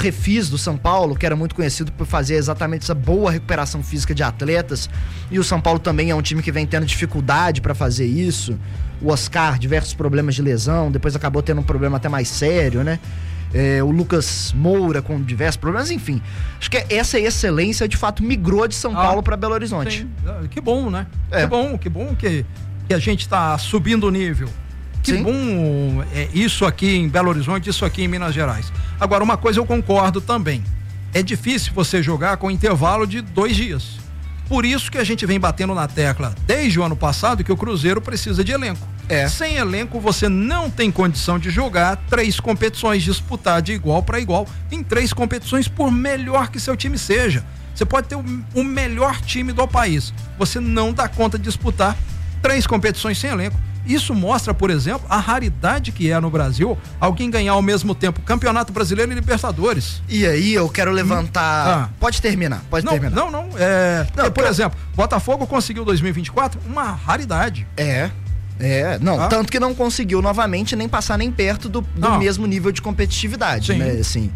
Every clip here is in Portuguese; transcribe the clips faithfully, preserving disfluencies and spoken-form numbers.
Refis do São Paulo, que era muito conhecido por fazer exatamente essa boa recuperação física de atletas, e o São Paulo também é um time que vem tendo dificuldade para fazer isso. O Oscar, diversos problemas de lesão, depois acabou tendo um problema até mais sério, né? É, o Lucas Moura com diversos problemas, enfim. Acho que essa excelência de fato migrou de São ah, Paulo para Belo Horizonte. Sim. Que bom, né? É. Que bom, que bom que, que a gente está subindo o nível. Que Sim. bom é, isso aqui em Belo Horizonte, isso aqui em Minas Gerais. Agora, uma coisa eu concordo também. É difícil você jogar com intervalo de dois dias. Por isso que a gente vem batendo na tecla desde o ano passado que o Cruzeiro precisa de elenco. É. Sem elenco você não tem condição de jogar três competições, disputar de igual para igual em três competições, por melhor que seu time seja. Você pode ter o, o melhor time do país, você não dá conta de disputar três competições sem elenco. Isso mostra, por exemplo, a raridade que é no Brasil alguém ganhar ao mesmo tempo Campeonato Brasileiro e Libertadores. E aí eu quero levantar... Ah. Pode terminar, pode não, terminar. Não, não, é... não por eu... exemplo, Botafogo conseguiu dois mil e vinte e quatro uma raridade. É... É, não, ah. tanto que não conseguiu novamente nem passar nem perto do, do mesmo nível de competitividade, Sim. né, assim.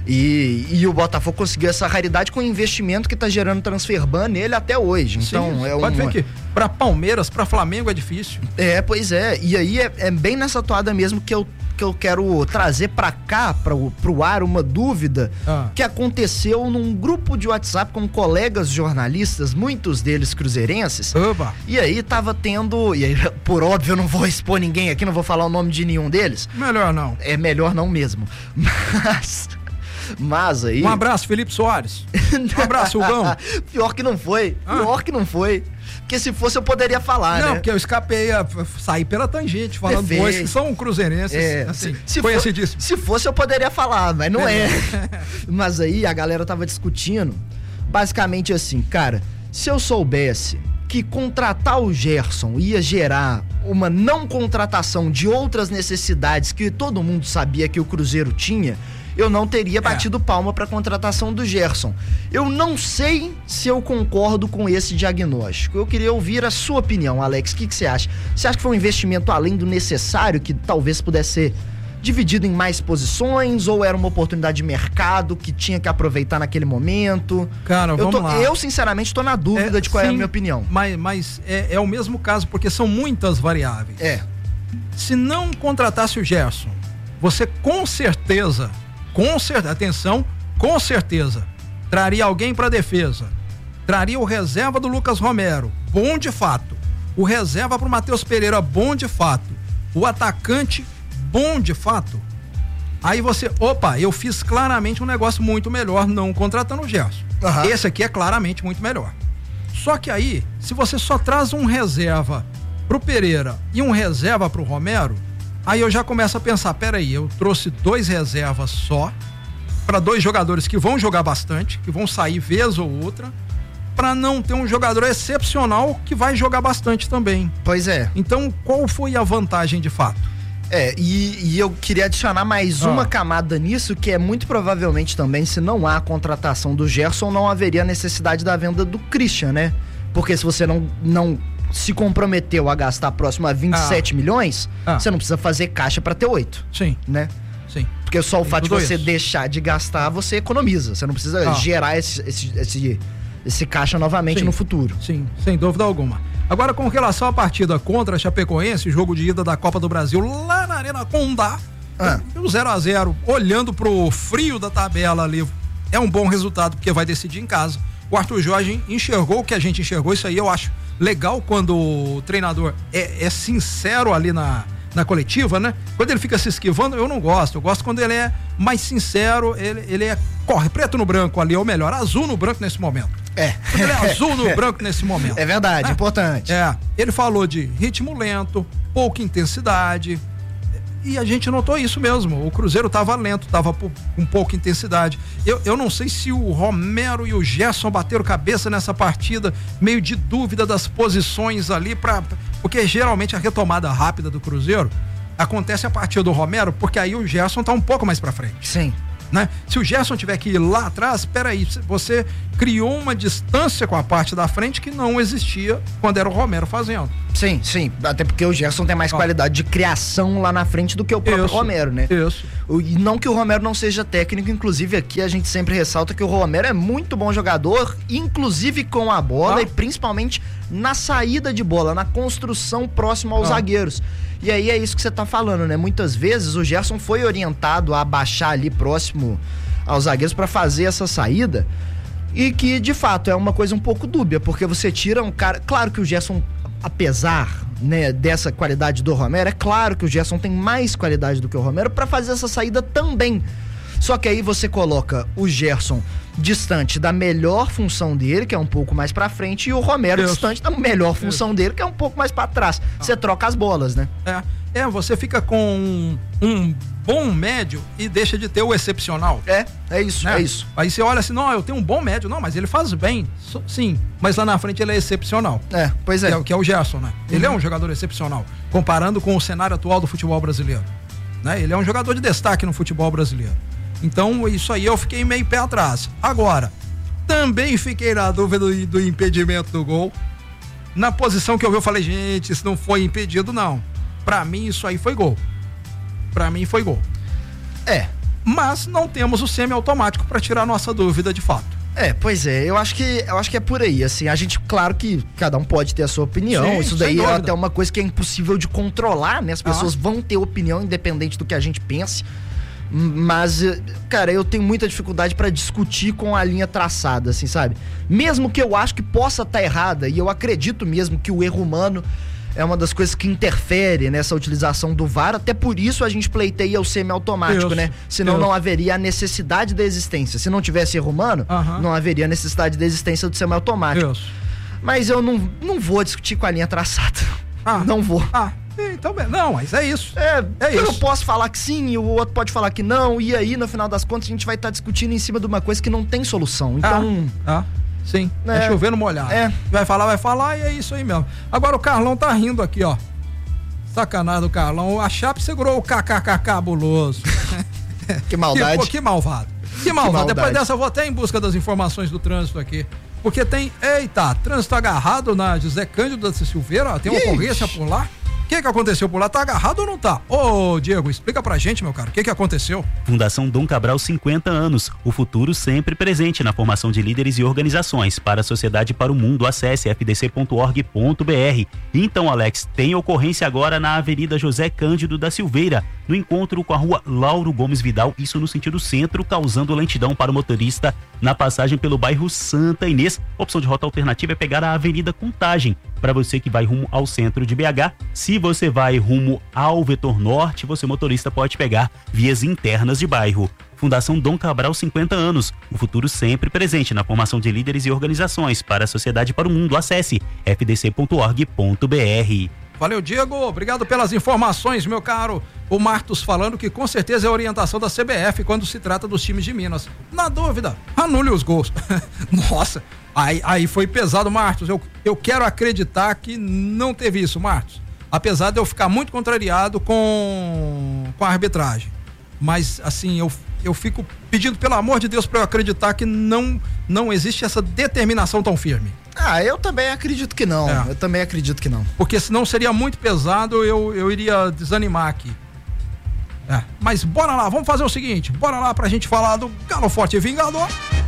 E, e o Botafogo conseguiu essa raridade com o investimento que tá gerando transfer ban nele até hoje. Então, Sim, é pode um... ver que pra Palmeiras, pra Flamengo é difícil. É, pois é. E aí é, é bem nessa toada mesmo que eu, que eu quero trazer pra cá, pra, pro ar, uma dúvida ah. que aconteceu num grupo de WhatsApp com colegas jornalistas, muitos deles cruzeirenses. Oba. E aí tava tendo... E aí, por óbvio, eu não vou expor ninguém aqui, não vou falar o nome de nenhum deles. Melhor não. É melhor não mesmo. Mas... Mas aí... Um abraço, Felipe Soares. Um abraço, Hugão. Pior que não foi. Pior ah. que não foi. Porque se fosse eu poderia falar, não, né? porque eu escapei, a, saí pela tangente, falando Perfeito. dois que são cruzeirenses, é, assim, se, conhecidíssimos. Se fosse eu poderia falar, mas não é. é. Mas aí a galera tava discutindo, basicamente assim, cara, se eu soubesse que contratar o Gerson ia gerar uma não contratação de outras necessidades que todo mundo sabia que o Cruzeiro tinha, eu não teria batido é. palma para a contratação do Gerson. Eu não sei se eu concordo com esse diagnóstico. Eu queria ouvir a sua opinião, Alex. O que, que você acha? Você acha que foi um investimento além do necessário, que talvez pudesse ser dividido em mais posições, ou era uma oportunidade de mercado que tinha que aproveitar naquele momento? Cara, vamos eu tô, lá. Eu, sinceramente, estou na dúvida é, de qual sim, é a minha opinião. Mas, mas é, é o mesmo caso, porque são muitas variáveis. É. Se não contratasse o Gerson, você com certeza... Com certeza, atenção, com certeza, traria alguém para defesa, traria o reserva do Lucas Romero, bom de fato, o reserva para o Matheus Pereira, bom de fato, o atacante, bom de fato. Aí você, opa, eu fiz claramente um negócio muito melhor não contratando o Gerson. Uhum. Esse aqui é claramente muito melhor. Só que aí, se você só traz um reserva pro Pereira e um reserva pro Romero, aí eu já começo a pensar, peraí, eu trouxe dois reservas só, para dois jogadores que vão jogar bastante, que vão sair vez ou outra, para não ter um jogador excepcional que vai jogar bastante também. Pois é. Então, qual foi a vantagem de fato? É, e, e eu queria adicionar mais ah. uma camada nisso, que é muito provavelmente também, se não há a contratação do Gerson, não haveria necessidade da venda do Christian, né? Porque se você não... não se comprometeu a gastar próximo a vinte e sete ah. milhões, ah. você não precisa fazer caixa para ter oito. Sim. Né? Sim. Porque só o Tem fato de você isso. deixar de gastar, você economiza. Você não precisa ah. gerar esse, esse, esse, esse caixa novamente Sim. no futuro. Sim, sem dúvida alguma. Agora, com relação à partida contra a Chapecoense, jogo de ida da Copa do Brasil lá na Arena Condá, ah. o zero a zero, olhando pro frio da tabela ali, é um bom resultado, porque vai decidir em casa. O Arthur Jorge enxergou o que a gente enxergou, isso aí eu acho legal quando o treinador é, é sincero ali na, na coletiva, né? Quando ele fica se esquivando, eu não gosto. Eu gosto quando ele é mais sincero, ele, ele é, corre preto no branco ali, ou melhor, azul no branco nesse momento. É. Quando ele é azul no branco nesse momento. É verdade, é. importante. É. Ele falou de ritmo lento, pouca intensidade, e a gente notou isso mesmo. O Cruzeiro tava lento, tava com pouca intensidade. Eu, eu não sei se o Romero e o Gerson bateram cabeça nessa partida, meio de dúvida das posições ali, pra, porque geralmente a retomada rápida do Cruzeiro acontece a partir do Romero, porque aí o Gerson tá um pouco mais pra frente. Sim. Né? Se o Gerson tiver que ir lá atrás, peraí, você criou uma distância com a parte da frente que não existia quando era o Romero fazendo. Sim, sim. Até porque o Gerson tem mais ah. qualidade de criação lá na frente do que o próprio isso, Romero, né? Isso. E não que o Romero não seja técnico, inclusive aqui a gente sempre ressalta que o Romero é muito bom jogador, inclusive com a bola ah. e principalmente na saída de bola, na construção próximo aos ah. zagueiros. E aí é isso que você tá falando, né? Muitas vezes o Gerson foi orientado a baixar ali próximo aos zagueiros para fazer essa saída. E que, de fato, é uma coisa um pouco dúbia, porque você tira um cara... Claro que o Gerson, apesar, né, dessa qualidade do Romero, é claro que o Gerson tem mais qualidade do que o Romero para fazer essa saída também. Só que aí você coloca o Gerson distante da melhor função dele, que é um pouco mais pra frente, e o Romero Deus. distante da melhor função Deus. dele, que é um pouco mais pra trás. Ah. Você troca as bolas, né? É. É, você fica com um bom médio e deixa de ter o excepcional. É, é isso, né? é isso. Aí você olha assim, não, eu tenho um bom médio, não, mas ele faz bem, sim, mas lá na frente ele é excepcional. É, pois é. Que é, que é o Gerson, né? Uhum. Ele é um jogador excepcional, comparando com o cenário atual do futebol brasileiro, né? Ele é um jogador de destaque no futebol brasileiro. Então, isso aí eu fiquei meio pé atrás. Agora, também fiquei na dúvida do, do impedimento do gol. Na posição que eu vi, eu falei, gente, isso não foi impedido, não. Pra mim, isso aí foi gol. Pra mim, foi gol. É. Mas não temos o semi-automático pra tirar a nossa dúvida de fato. É, pois é, eu acho que eu acho que é por aí, assim, a gente, claro que cada um pode ter a sua opinião, Sim, isso daí é até uma coisa que é impossível de controlar, né? As pessoas ah. vão ter opinião independente do que a gente pense, mas, cara, eu tenho muita dificuldade pra discutir com a linha traçada, assim, sabe? Mesmo que eu acho que possa estar errada, e eu acredito mesmo que o erro humano é uma das coisas que interfere nessa utilização do V A R, até por isso a gente pleiteia o semiautomático, isso, né? Senão isso. não haveria a necessidade da existência. Se não tivesse erro humano, uh-huh. não haveria a necessidade da existência do semiautomático. Isso. Mas eu não, não vou discutir com a linha traçada. Ah. Não vou. Ah, então, não, mas é isso. É, é eu isso. posso falar que sim, e o outro pode falar que não, e aí, no final das contas, a gente vai estar tá discutindo em cima de uma coisa que não tem solução. Então... Ah. Ah. Sim, é, é chover no molhado. É. Vai falar, vai falar e é isso aí mesmo. Agora o Carlão tá rindo aqui, ó. Sacanagem do Carlão. A Chape segurou o kkkk cabuloso. Que maldade. Que, que malvado. Que malvado. Que Depois dessa eu vou até em busca das informações do trânsito aqui. Porque tem, eita, trânsito agarrado na José Cândido da Silveira, tem uma ocorrência por lá. O que que aconteceu por lá? Tá agarrado ou não tá? Ô, Diego, explica pra gente, meu cara, o que que aconteceu? Fundação Dom Cabral, cinquenta anos. O futuro sempre presente na formação de líderes e organizações. Para a sociedade e para o mundo, acesse f d c ponto org ponto b r. Então, Alex, tem ocorrência agora na Avenida José Cândido da Silveira, no encontro com a rua Lauro Gomes Vidal, isso no sentido centro, causando lentidão para o motorista na passagem pelo bairro Santa Inês. Opção de rota alternativa é pegar a Avenida Contagem. Para você que vai rumo ao centro de B H, se você vai rumo ao Vetor Norte, você motorista pode pegar vias internas de bairro. Fundação Dom Cabral, cinquenta anos. O futuro sempre presente na formação de líderes e organizações. Para a sociedade e para o mundo, acesse f d c ponto org ponto b r. Valeu, Diego. Obrigado pelas informações, meu caro. O Martos falando que com certeza é a orientação da C B F quando se trata dos times de Minas. Na dúvida, anule os gols. Nossa, aí, aí foi pesado, Martos. Eu, eu quero acreditar que não teve isso, Martos. Apesar de eu ficar muito contrariado com, com a arbitragem. Mas, assim, eu, eu fico pedindo, pelo amor de Deus, para eu acreditar que não, não existe essa determinação tão firme. Ah, eu também acredito que não. É. Eu também acredito que não. Porque senão seria muito pesado, eu, eu iria desanimar aqui. É. Mas bora lá, vamos fazer o seguinte, bora lá pra gente falar do Galo Forte e Vingador.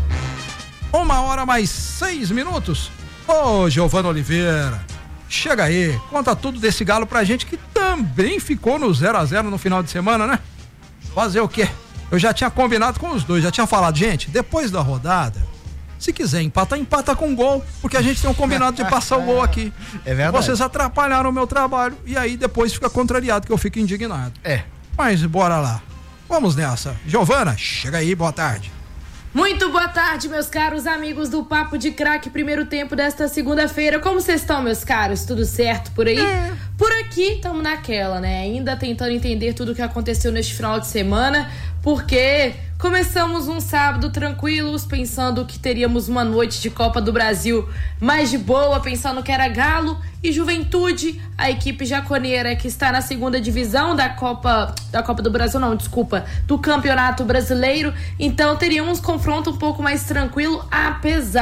Uma hora mais seis minutos. Ô, Giovano Oliveira, chega aí, conta tudo desse Galo pra gente que também ficou no zero a zero no final de semana, né? Fazer o quê? Eu já tinha combinado com os dois, já tinha falado, gente, depois da rodada, se quiser empatar, empata com gol, porque a gente tem um combinado de passar o gol aqui. É verdade. Vocês atrapalharam o meu trabalho e aí depois fica contrariado que eu fico indignado. É. Mas bora lá. Vamos nessa. Giovana, chega aí, boa tarde. Muito boa tarde, meus caros amigos do Papo de Craque, primeiro tempo desta segunda-feira. Como vocês estão, meus caros? Tudo certo por aí? É. Por aqui, estamos naquela, né? Ainda tentando entender tudo o que aconteceu neste final de semana, porque começamos um sábado tranquilos, pensando que teríamos uma noite de Copa do Brasil mais de boa, pensando que era Galo e Juventude, a equipe jaconeira que está na segunda divisão da Copa, da Copa do Brasil, não, desculpa, do Campeonato Brasileiro. Então teríamos um confronto um pouco mais tranquilo, apesar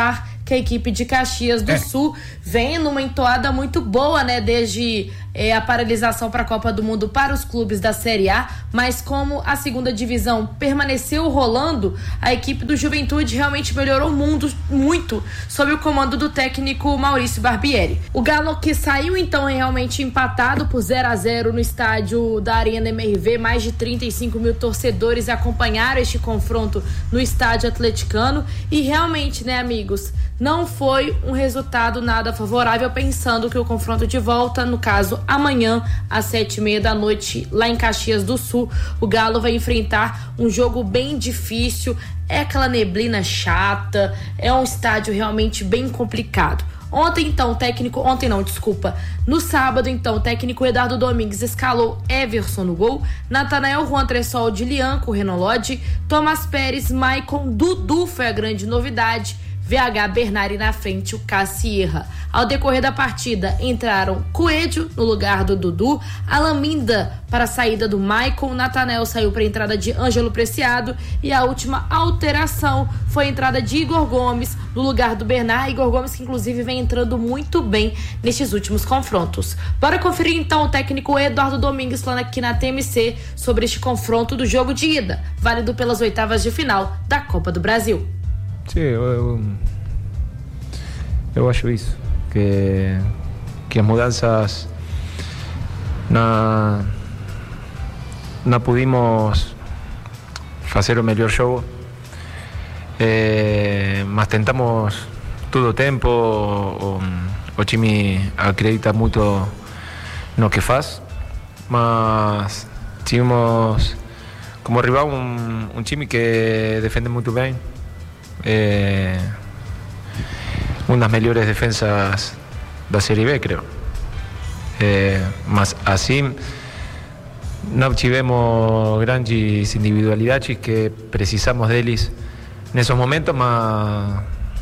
que a equipe de Caxias do é. Sul vem numa entoada muito boa, né? Desde é, a paralisação para a Copa do Mundo para os clubes da Série A, mas como a segunda divisão permaneceu rolando, a equipe do Juventude realmente melhorou mundo, muito sob o comando do técnico Maurício Barbieri. O Galo, que saiu então realmente empatado por zero a zero no estádio da Arena M R V, mais de trinta e cinco mil torcedores acompanharam este confronto no estádio atleticano e realmente, né, amigos, não foi um resultado nada favorável, pensando que o confronto de volta, no caso amanhã às sete e meia da noite lá em Caxias do Sul, o Galo vai enfrentar um jogo bem difícil, é aquela neblina chata, é um estádio realmente bem complicado. Ontem, então, o técnico... Ontem não, desculpa. No sábado, então, o técnico Eduardo Domingues escalou Everson no gol, Natanael Juan Tressol de Lianco, Renan Lodge, Tomás Pérez, Maicon, Dudu foi a grande novidade, V H Bernardi na frente, o Cassierra. Ao decorrer da partida, entraram Coelho no lugar do Dudu, Alaminda para a saída do Maicon, Natanael saiu para a entrada de Ângelo Preciado e a última alteração foi a entrada de Igor Gomes no lugar do Bernard. Igor Gomes, que inclusive vem entrando muito bem nestes últimos confrontos. Bora conferir então o técnico Eduardo Domingues falando aqui na T M C sobre este confronto do jogo de ida, válido pelas oitavas de final da Copa do Brasil. Sim, eu, eu acho isso, que, que as mudanças não, não pudimos fazer o melhor jogo, eh, mas tentamos todo o tempo, o, o time acredita muito no que faz, mas tínhamos como rival um, um time que defende muito bem. Eh, uma das melhores defensas da Série B, creo. Eh, mas assim não tivemos grandes individualidades que precisamos deles nesses momentos, mas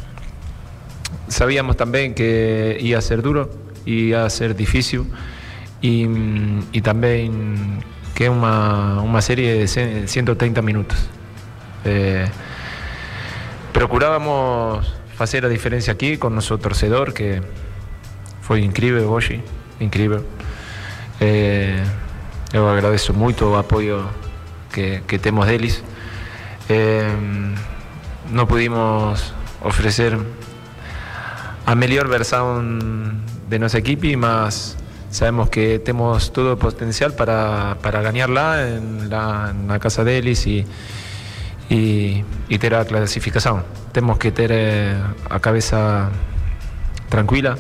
sabíamos também que ia ser duro, ia ser difícil e, e também que é uma, uma série de ciento treinta minutos. Eh, Procurábamos fazer a diferença aqui com nosso torcedor, que foi incrível hoje, incrível. Eh, eu agradeço muito o apoio que, que temos deles. Eh, não pudimos oferecer a melhor versão de nossa equipe, mas sabemos que temos todo o potencial para, para ganhar lá, lá na casa deles e E, e ter a classificação. Temos que ter eh, a cabeça tranquila,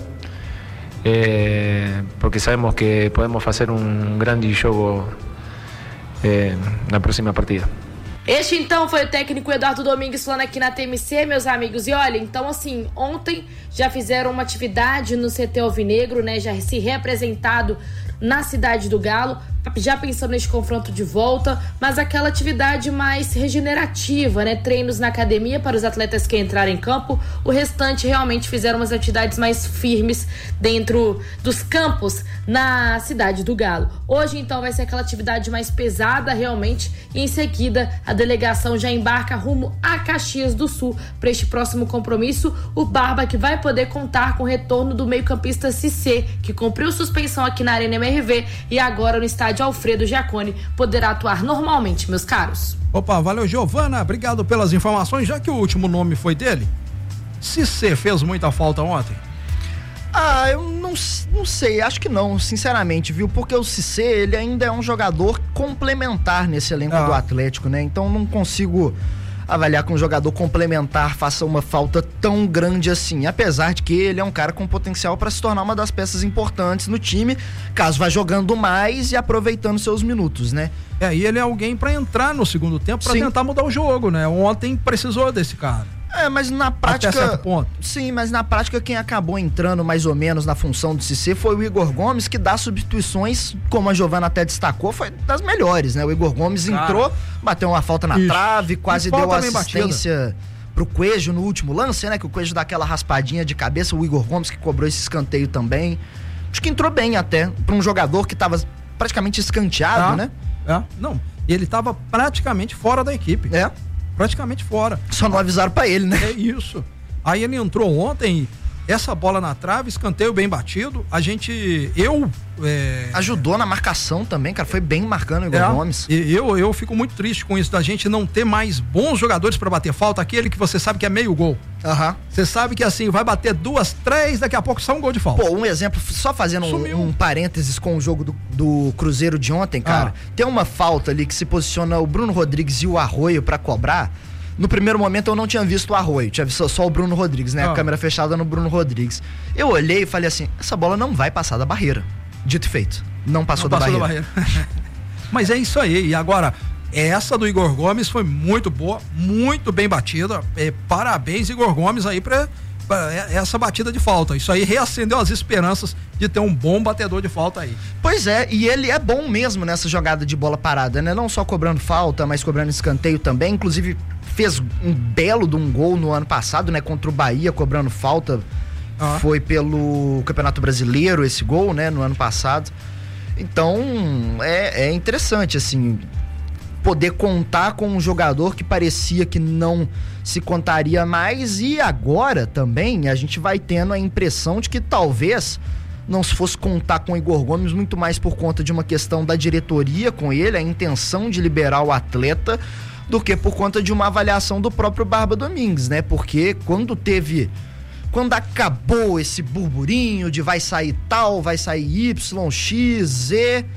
eh, porque sabemos que podemos fazer um grande jogo eh, na próxima partida. Este então foi o técnico Eduardo Domingues falando aqui na T M C, meus amigos. E olha, então assim, ontem já fizeram uma atividade no C T Alvinegro, né? Já se reapresentado na cidade do Galo, já pensando neste confronto de volta, mas aquela atividade mais regenerativa, né? Treinos na academia para os atletas que entraram em campo. O restante realmente fizeram umas atividades mais firmes dentro dos campos na cidade do Galo. Hoje então vai ser aquela atividade mais pesada realmente, e em seguida a delegação já embarca rumo a Caxias do Sul para este próximo compromisso. O Barba, que vai poder contar com o retorno do meio-campista Cissé, que cumpriu suspensão aqui na Arena M R V e agora no estádio Alfredo Giacone poderá atuar normalmente, meus caros. Opa, valeu, Giovana, obrigado pelas informações, já que o último nome foi dele. Cissé fez muita falta ontem? Ah, eu não, não sei, acho que não, sinceramente, viu? Porque o Cissé, ele ainda é um jogador complementar nesse elenco ah. do Atlético, né? Então não consigo avaliar que um jogador complementar faça uma falta tão grande assim, apesar de que ele é um cara com potencial para se tornar uma das peças importantes no time, caso vá jogando mais e aproveitando seus minutos, né? É, e ele é alguém para entrar no segundo tempo para tentar mudar o jogo, né? Ontem precisou desse cara. É, mas na prática... Até certo ponto. Sim, mas na prática quem acabou entrando mais ou menos na função do Cissé foi o Igor Gomes, que dá substituições, como a Giovana até destacou, foi das melhores, né? O Igor Gomes cara, entrou, bateu uma falta na isso. trave, quase deu assistência pro Coelho no último lance, né? Que o Coelho dá aquela raspadinha de cabeça, o Igor Gomes que cobrou esse escanteio também. Acho que entrou bem até, pra um jogador que tava praticamente escanteado, é, né? É, não, ele tava praticamente fora da equipe. É. Praticamente fora. Só não avisaram pra ele, né? É isso. Aí ele entrou ontem, essa bola na trave, escanteio bem batido, a gente, eu... É, ajudou na marcação também, cara, foi bem marcando o Igor é, Gomes. Eu, eu fico muito triste com isso, da gente não ter mais bons jogadores pra bater falta, aquele que você sabe que é meio gol. Aham. Uhum. Você sabe que assim, vai bater duas, três, daqui a pouco só um gol de falta. Pô, um exemplo, só fazendo um, um parênteses com o jogo do, do Cruzeiro de ontem, cara, ah. tem uma falta ali que se posiciona o Bruno Rodrigues e o Arroio pra cobrar. No primeiro momento eu não tinha visto o Arroio, tinha visto só o Bruno Rodrigues, né? Ah. A câmera fechada no Bruno Rodrigues. Eu olhei e falei assim, essa bola não vai passar da barreira. Dito e feito, não passou, não da, passou barreira. da barreira. Mas é isso aí, e agora, essa do Igor Gomes foi muito boa, muito bem batida, é, parabéns Igor Gomes aí pra, pra essa batida de falta, isso aí reacendeu as esperanças de ter um bom batedor de falta aí. Pois é, e ele é bom mesmo nessa jogada de bola parada, né? Não só cobrando falta, mas cobrando escanteio também, inclusive fez um belo de um gol no ano passado, né? Contra o Bahia, cobrando falta. Ah. Foi pelo Campeonato Brasileiro esse gol, né, no ano passado. Então, é, é interessante, assim, poder contar com um jogador que parecia que não se contaria mais, e agora também a gente vai tendo a impressão de que talvez não se fosse contar com o Igor Gomes muito mais por conta de uma questão da diretoria com ele, a intenção de liberar o atleta, do que por conta de uma avaliação do próprio Barba Domingues, né, porque quando teve... Quando acabou esse burburinho de vai sair tal, vai sair Y, X, Z,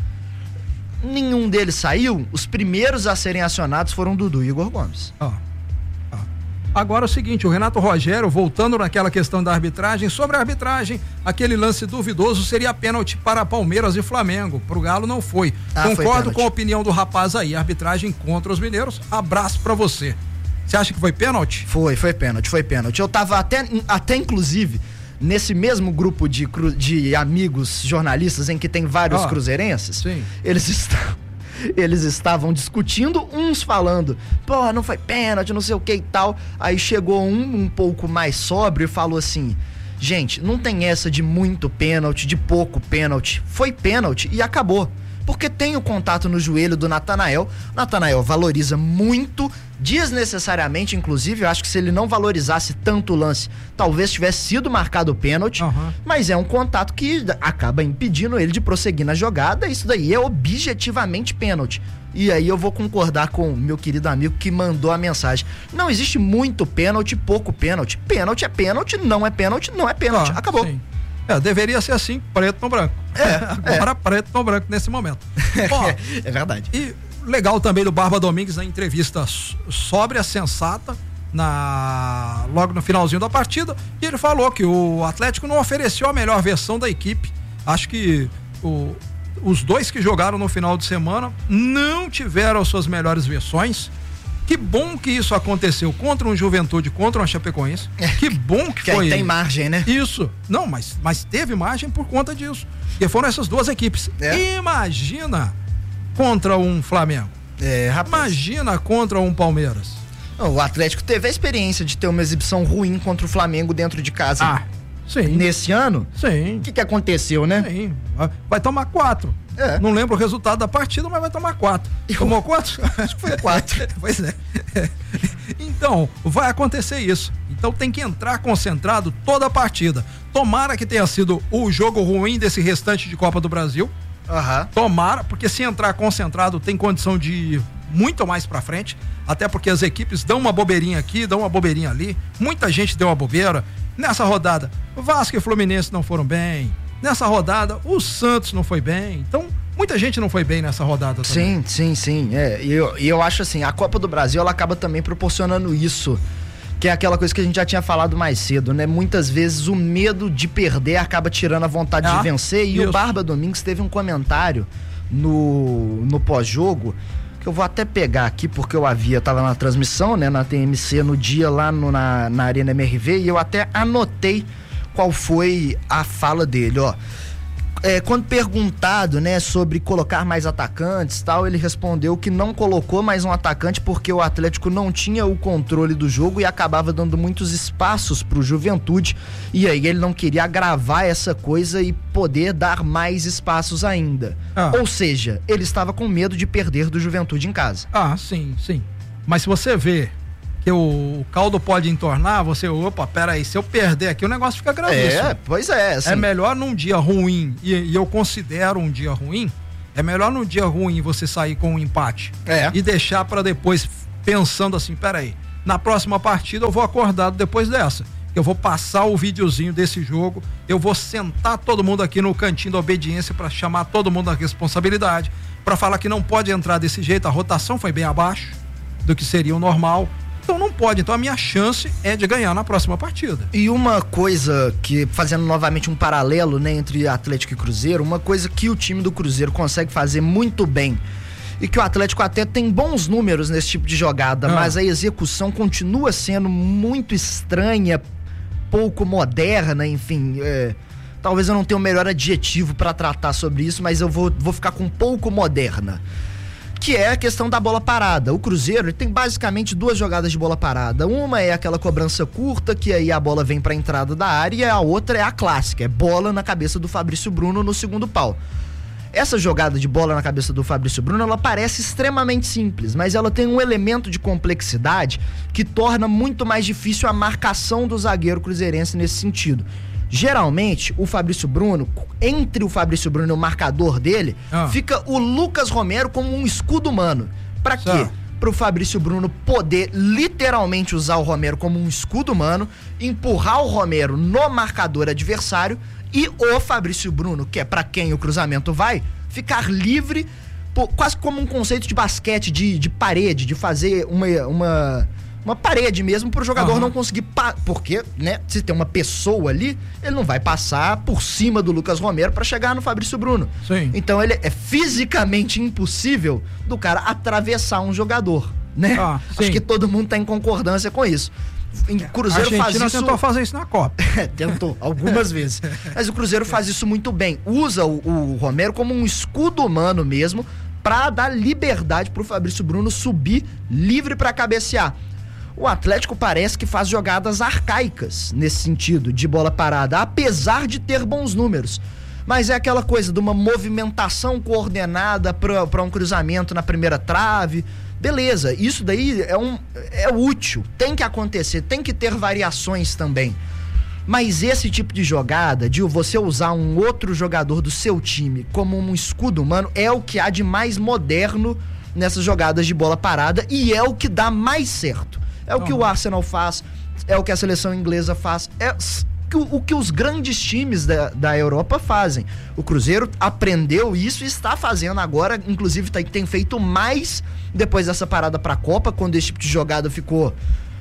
nenhum deles saiu. Os primeiros a serem acionados foram Dudu e Igor Gomes. Ah, ah. Agora é o seguinte, o Renato Rogério, voltando naquela questão da arbitragem, sobre a arbitragem, aquele lance duvidoso seria pênalti para Palmeiras e Flamengo. Pro Galo não foi. Ah, Concordo foi com a opinião do rapaz aí, arbitragem contra os mineiros. Abraço pra você. Você acha que foi pênalti? Foi, foi pênalti, foi pênalti. Eu tava até, até inclusive, nesse mesmo grupo de, de amigos jornalistas em que tem vários ah, cruzeirenses, sim. Eles, está, eles estavam discutindo, uns falando, pô, não foi pênalti, não sei o que e tal. Aí chegou um um pouco mais sóbrio e falou assim, gente, não tem essa de muito pênalti, de pouco pênalti. Foi pênalti e acabou. Porque tem o contato no joelho do Natanael. Natanael valoriza muito, desnecessariamente, inclusive. Eu acho que se ele não valorizasse tanto o lance, talvez tivesse sido marcado o pênalti. Uhum. Mas é um contato que acaba impedindo ele de prosseguir na jogada. Isso daí é objetivamente pênalti. E aí eu vou concordar com o meu querido amigo que mandou a mensagem. Não existe muito pênalti, pouco pênalti. Pênalti é pênalti, não é pênalti, não é pênalti. Ah, acabou. Sim. É, deveria ser assim, preto no branco. É, Agora é. preto no branco nesse momento. Ó, é verdade. E legal também do Barba Domingues na entrevista sóbria, sensata, na, logo no finalzinho da partida, e ele falou que o Atlético não ofereceu a melhor versão da equipe. Acho que o, os dois que jogaram no final de semana não tiveram as suas melhores versões. Que bom que isso aconteceu contra um Juventude, contra uma Chapecoense. É, que bom que, que foi. Aí tem margem, né? Isso. Não, mas, mas teve margem por conta disso. Porque foram essas duas equipes. É. Imagina contra um Flamengo. É, rapaz. Imagina contra um Palmeiras. O Atlético teve a experiência de ter uma exibição ruim contra o Flamengo dentro de casa. Ah, sim. Nesse ano? Sim. O que que aconteceu, né? Sim. Vai tomar quatro. É. Não lembro o resultado da partida, mas vai tomar quatro. Eu... Tomou quantos? Acho que foi quatro. Pois é. Então, vai acontecer isso. Então tem que entrar concentrado toda a partida. Tomara que tenha sido o jogo ruim desse restante de Copa do Brasil. Uhum. Tomara, porque se entrar concentrado tem condição de ir muito mais pra frente. Até porque as equipes dão uma bobeirinha aqui, dão uma bobeirinha ali. Muita gente deu uma bobeira. Nessa rodada, Vasco e Fluminense não foram bem. Nessa rodada, o Santos não foi bem. Então, muita gente não foi bem nessa rodada também. Sim, sim, sim. É, e eu, eu acho assim, a Copa do Brasil, ela acaba também proporcionando isso, que é aquela coisa que a gente já tinha falado mais cedo, né? Muitas vezes o medo de perder acaba tirando a vontade ah, de vencer. E isso. O Barba Domingues teve um comentário no, no pós-jogo, que eu vou até pegar aqui, porque eu havia, tava na transmissão, né? Na T M C, no dia lá no, na, na Arena M R V, e eu até anotei qual foi a fala dele, ó. É, quando perguntado, né, sobre colocar mais atacantes e tal, ele respondeu que não colocou mais um atacante porque o Atlético não tinha o controle do jogo e acabava dando muitos espaços pro Juventude, e aí ele não queria agravar essa coisa e poder dar mais espaços ainda. Ah. Ou seja, ele estava com medo de perder do Juventude em casa. Ah, sim, sim. Mas se você vê que o, o caldo pode entornar, você, opa, peraí, se eu perder aqui o negócio fica gravíssimo. É, pois é. Assim. É melhor num dia ruim, e, e eu considero um dia ruim, é melhor num dia ruim você sair com um empate é. e deixar para depois pensando assim, peraí, na próxima partida eu vou acordado depois dessa. Eu vou passar o videozinho desse jogo, eu vou sentar todo mundo aqui no cantinho da obediência para chamar todo mundo da responsabilidade, para falar que não pode entrar desse jeito, a rotação foi bem abaixo do que seria o normal. Então não pode, então a minha chance é de ganhar na próxima partida. E uma coisa que, fazendo novamente um paralelo, né, entre Atlético e Cruzeiro, uma coisa que o time do Cruzeiro consegue fazer muito bem, e que o Atlético até tem bons números nesse tipo de jogada, ah. mas a execução continua sendo muito estranha, pouco moderna, enfim, é, talvez eu não tenha o melhor adjetivo para tratar sobre isso, mas eu vou, vou ficar com pouco moderna. Que é a questão da bola parada. O Cruzeiro ele tem basicamente duas jogadas de bola parada. Uma é aquela cobrança curta, que aí a bola vem para a entrada da área, e a outra é a clássica, é bola na cabeça do Fabrício Bruno no segundo pau. Essa jogada de bola na cabeça do Fabrício Bruno, ela parece extremamente simples, mas ela tem um elemento de complexidade que torna muito mais difícil a marcação do zagueiro cruzeirense nesse sentido. Geralmente, o Fabrício Bruno, entre o Fabrício Bruno e o marcador dele, ah. fica o Lucas Romero como um escudo humano. Pra quê? Ah. Pro Fabrício Bruno poder literalmente usar o Romero como um escudo humano, empurrar o Romero no marcador adversário e o Fabrício Bruno, que é pra quem o cruzamento vai, ficar livre, pô, quase como um conceito de basquete, de, de parede, de fazer uma... uma uma parede mesmo pro jogador uhum. não conseguir, pa- porque, né, se tem uma pessoa ali, ele não vai passar por cima do Lucas Romero para chegar no Fabrício Bruno. Sim. Então ele é fisicamente impossível do cara atravessar um jogador, né? Ah, Acho que todo mundo tá em concordância com isso. O Cruzeiro faz isso... tentou fazer isso na Copa. Tentou, algumas vezes. Mas o Cruzeiro faz isso muito bem. Usa o, o Romero como um escudo humano mesmo para dar liberdade pro Fabrício Bruno subir livre para cabecear. O Atlético parece que faz jogadas arcaicas nesse sentido, de bola parada, apesar de ter bons números. Mas é aquela coisa de uma movimentação coordenada para um cruzamento na primeira trave. Beleza, isso daí é, um, é útil, tem que acontecer, tem que ter variações também. Mas esse tipo de jogada, de você usar um outro jogador do seu time como um escudo humano, é o que há de mais moderno nessas jogadas de bola parada e é o que dá mais certo. É o que o Arsenal faz, é o que a seleção inglesa faz, é o, o que os grandes times da, da Europa fazem. O Cruzeiro aprendeu isso e está fazendo agora, inclusive tá, tem feito mais depois dessa parada para a Copa, quando esse tipo de jogada ficou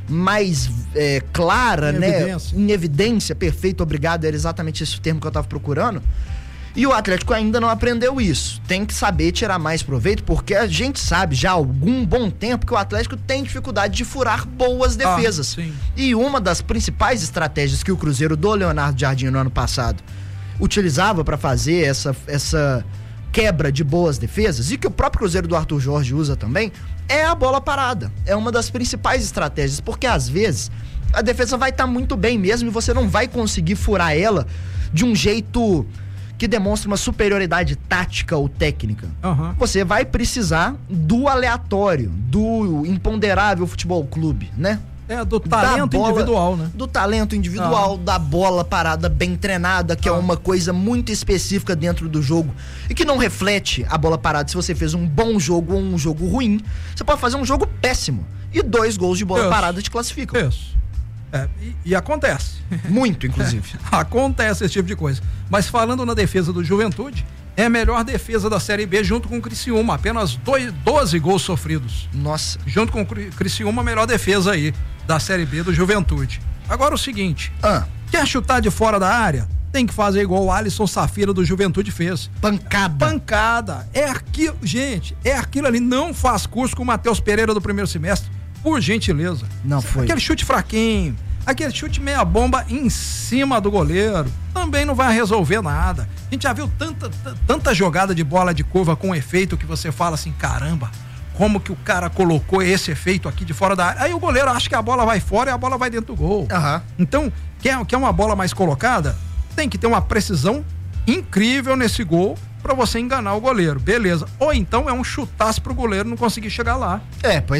mais é, clara, em né? Evidência. Em evidência, perfeito, obrigado, era exatamente esse o termo que eu estava procurando. E o Atlético ainda não aprendeu isso. Tem que saber tirar mais proveito, porque a gente sabe já há algum bom tempo que o Atlético tem dificuldade de furar boas defesas. Ah, e uma das principais estratégias que o Cruzeiro do Leonardo Jardim no ano passado utilizava para fazer essa, essa quebra de boas defesas, e que o próprio Cruzeiro do Arthur Jorge usa também, é a bola parada. É uma das principais estratégias, porque às vezes a defesa vai estar tá muito bem mesmo e você não vai conseguir furar ela de um jeito que demonstra uma superioridade tática ou técnica. Uhum. Você vai precisar do aleatório, do imponderável futebol clube, né? É, do talento bola, individual, né? Do talento individual, ah. da bola parada bem treinada, que ah. é uma coisa muito específica dentro do jogo e que não reflete a bola parada se você fez um bom jogo ou um jogo ruim. Você pode fazer um jogo péssimo e dois gols de bola Isso. parada te classificam. Isso. É, e, e acontece. Muito, inclusive. É, acontece esse tipo de coisa. Mas falando na defesa do Juventude, é a melhor defesa da Série B junto com o Criciúma. Apenas dois, doze gols sofridos. Nossa. Junto com o Criciúma, a melhor defesa aí da Série B do Juventude. Agora o seguinte. Ah. Quer chutar de fora da área? Tem que fazer igual o Alisson Safira do Juventude fez. Pancada. Pancada. É aquilo, gente, é aquilo ali. Não faz curso com o Matheus Pereira do primeiro semestre. Por gentileza. Não foi. Aquele chute fraquinho, aquele chute meia bomba em cima do goleiro, também não vai resolver nada. A gente já viu tanta, tanta jogada de bola de curva com efeito que você fala assim, caramba, como que o cara colocou esse efeito aqui de fora da área? Aí o goleiro acha que a bola vai fora e a bola vai dentro do gol. Uhum. Então, quer, quer uma bola mais colocada? Tem que ter uma precisão incrível nesse gol pra você enganar o goleiro, beleza. Ou então é um chutaço pro goleiro não conseguir chegar lá. É, pois é.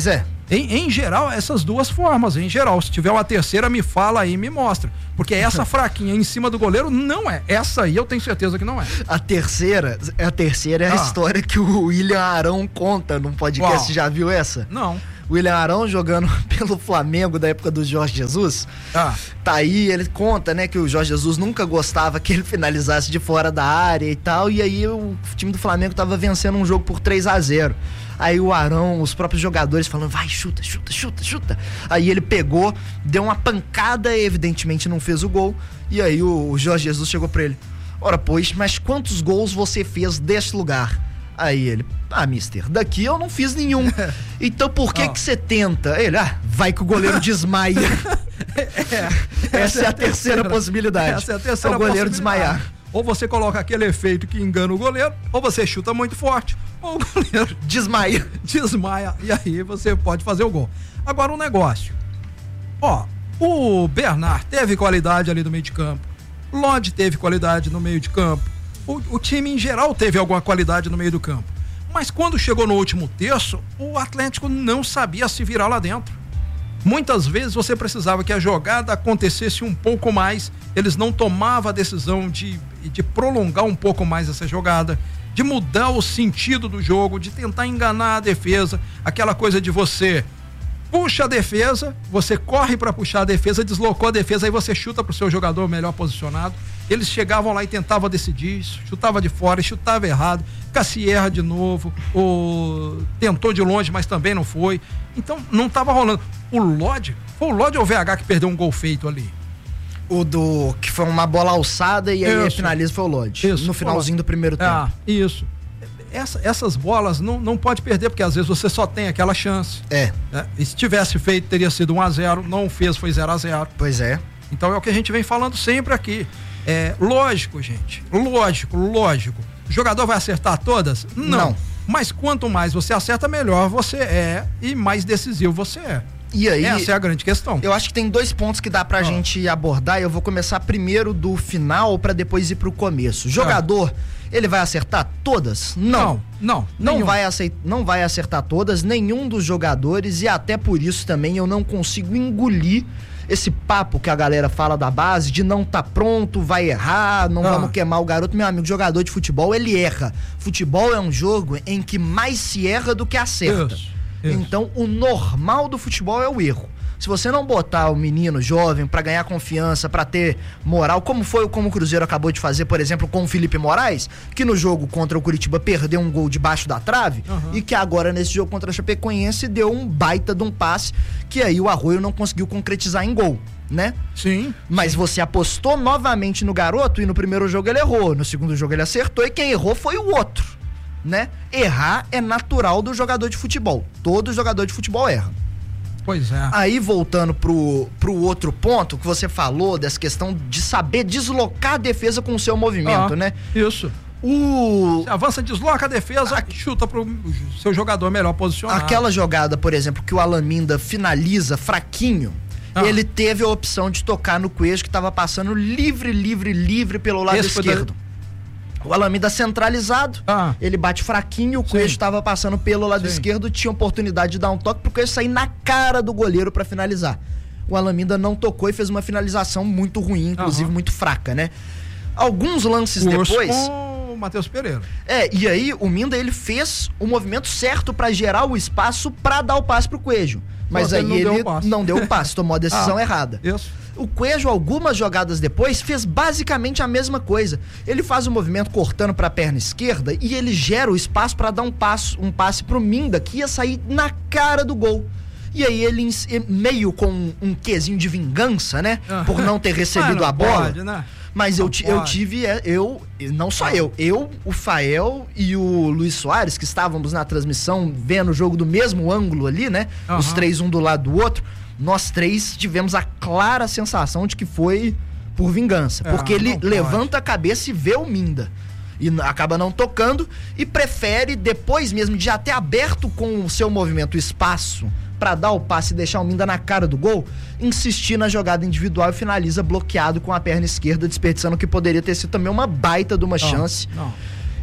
Em, em geral, essas duas formas, em geral. Se tiver uma terceira, me fala aí, me mostra. Porque essa fraquinha em cima do goleiro não é. Essa aí eu tenho certeza que não é. A terceira, a terceira é a Ah. história que o William Arão conta num podcast. Qual? Você já viu essa? Não. O William Arão jogando pelo Flamengo da época do Jorge Jesus. Ah. Tá aí, ele conta, né, que o Jorge Jesus nunca gostava que ele finalizasse de fora da área e tal. E aí o time do Flamengo tava vencendo um jogo por três a zero. Aí o Arão, os próprios jogadores falando, vai, chuta, chuta, chuta, chuta. Aí ele pegou, deu uma pancada, evidentemente não fez o gol. E aí o, o Jorge Jesus chegou pra ele, ora pois, mas quantos gols você fez deste lugar? Aí ele, ah, mister, daqui eu não fiz nenhum. Então por que Oh. que você tenta? Ele, ah, vai que o goleiro desmaia. É, Essa é a terceira possibilidade. Essa é a terceira o goleiro possibilidade. desmaiar. Ou você coloca aquele efeito que engana o goleiro, ou você chuta muito forte, ou o goleiro Desmaia. desmaia e aí você pode fazer o gol. Agora um negócio. Ó, o Bernard teve qualidade ali no meio de campo. Lodi teve qualidade no meio de campo. O, o time em geral teve alguma qualidade no meio do campo. Mas quando chegou no último terço, o Atlético não sabia se virar lá dentro. Muitas vezes você precisava que a jogada acontecesse um pouco mais, eles não tomavam a decisão de, de prolongar um pouco mais essa jogada, de mudar o sentido do jogo, de tentar enganar a defesa, aquela coisa de você puxa a defesa, você corre para puxar a defesa, deslocou a defesa, aí você chuta pro seu jogador melhor posicionado. Eles chegavam lá e tentavam decidir, chutava de fora, chutava errado, Cassierra de novo, o... tentou de longe, mas também não foi. Então não estava rolando. O Lodi, foi o Lodi ou o V H que perdeu um gol feito ali? O do, que foi uma bola alçada e aí Isso. finaliza foi o Lodi. Isso, No finalzinho do primeiro tempo. Ah, isso. Essa, essas bolas não, não pode perder, porque às vezes você só tem aquela chance. É, Né? E se tivesse feito, teria sido um a zero, não fez, foi zero a zero. pois é. Então é o que a gente vem falando sempre aqui. É lógico, gente, lógico, lógico. O jogador vai acertar todas? Não. Não. Mas quanto mais você acerta, melhor você é e mais decisivo você é. E aí, Essa é a grande questão. eu acho que tem dois pontos que dá pra Ah. gente abordar. Eu vou começar primeiro do final pra depois ir pro começo. Jogador, ele vai acertar todas? Não. Não, não. Não nenhum. vai, aceit- não vai acertar todas, nenhum dos jogadores, e até por isso também eu não consigo engolir esse papo que a galera fala da base de não tá pronto, vai errar, não Ah. vamos queimar o garoto. Meu amigo, jogador de futebol, ele erra. Futebol é um jogo em que mais se erra do que acerta. Isso, isso. Então, o normal do futebol é o erro. Se você não botar o menino jovem pra ganhar confiança, pra ter moral, como foi como o Cruzeiro acabou de fazer, por exemplo, com o Felipe Moraes, que no jogo contra o Curitiba perdeu um gol debaixo da trave, Uhum. e que agora nesse jogo contra a Chapecoense deu um baita de um passe que aí o Arroio não conseguiu concretizar em gol, né? Sim. Mas você apostou novamente no garoto e no primeiro jogo ele errou, no segundo jogo ele acertou e quem errou foi o outro, né? Errar é natural do jogador de futebol. Todo jogador de futebol erra. Pois é. Aí, voltando pro, pro outro ponto que você falou, dessa questão de saber deslocar a defesa com o seu movimento, Ah, né? Isso. O... Você avança, desloca a defesa, chuta pro seu jogador melhor posicionado. Aquela jogada, por exemplo, que o Alaminda finaliza fraquinho, Ah. ele teve a opção de tocar no Coelho que tava passando livre, livre, livre pelo lado Esse foi da- esquerdo. O Alaminda centralizado, Ah. ele bate fraquinho, o Sim. Coelho estava passando pelo lado Sim. esquerdo, tinha oportunidade de dar um toque pro Coelho sair na cara do goleiro pra finalizar. O Alaminda não tocou e fez uma finalização muito ruim, inclusive Aham. muito fraca, né? Alguns lances Curso depois... com o Matheus Pereira. É, e aí o Minda ele fez o movimento certo pra gerar o espaço pra dar o passe pro Coelho. Mas Só que aí ele não ele deu o passe. não deu o passe, tomou a decisão Ah. errada. Isso. O Coelho, algumas jogadas depois, fez basicamente a mesma coisa. Ele faz o movimento cortando pra perna esquerda e ele gera o espaço pra dar um passo, um passe pro Minda, que ia sair na cara do gol. E aí ele, ins- meio com um, um quesinho de vingança, né? Ah. Por não ter recebido Mas não a bola. pode, né? Mas eu, Não ti- eu pode. tive, é, eu, não só eu, eu, o Fael e o Luiz Soares, que estávamos na transmissão vendo o jogo do mesmo ângulo ali, né? Aham. Os três, um do lado do outro. Nós três tivemos a clara sensação de que foi por vingança. É, porque ele não pode. levanta a cabeça e vê o Minda. E n- acaba não tocando e prefere, depois mesmo de já ter aberto com o seu movimento o espaço pra dar o passe e deixar o Minda na cara do gol, insistir na jogada individual e finaliza bloqueado com a perna esquerda, desperdiçando o que poderia ter sido também uma baita de uma Não, chance. Não.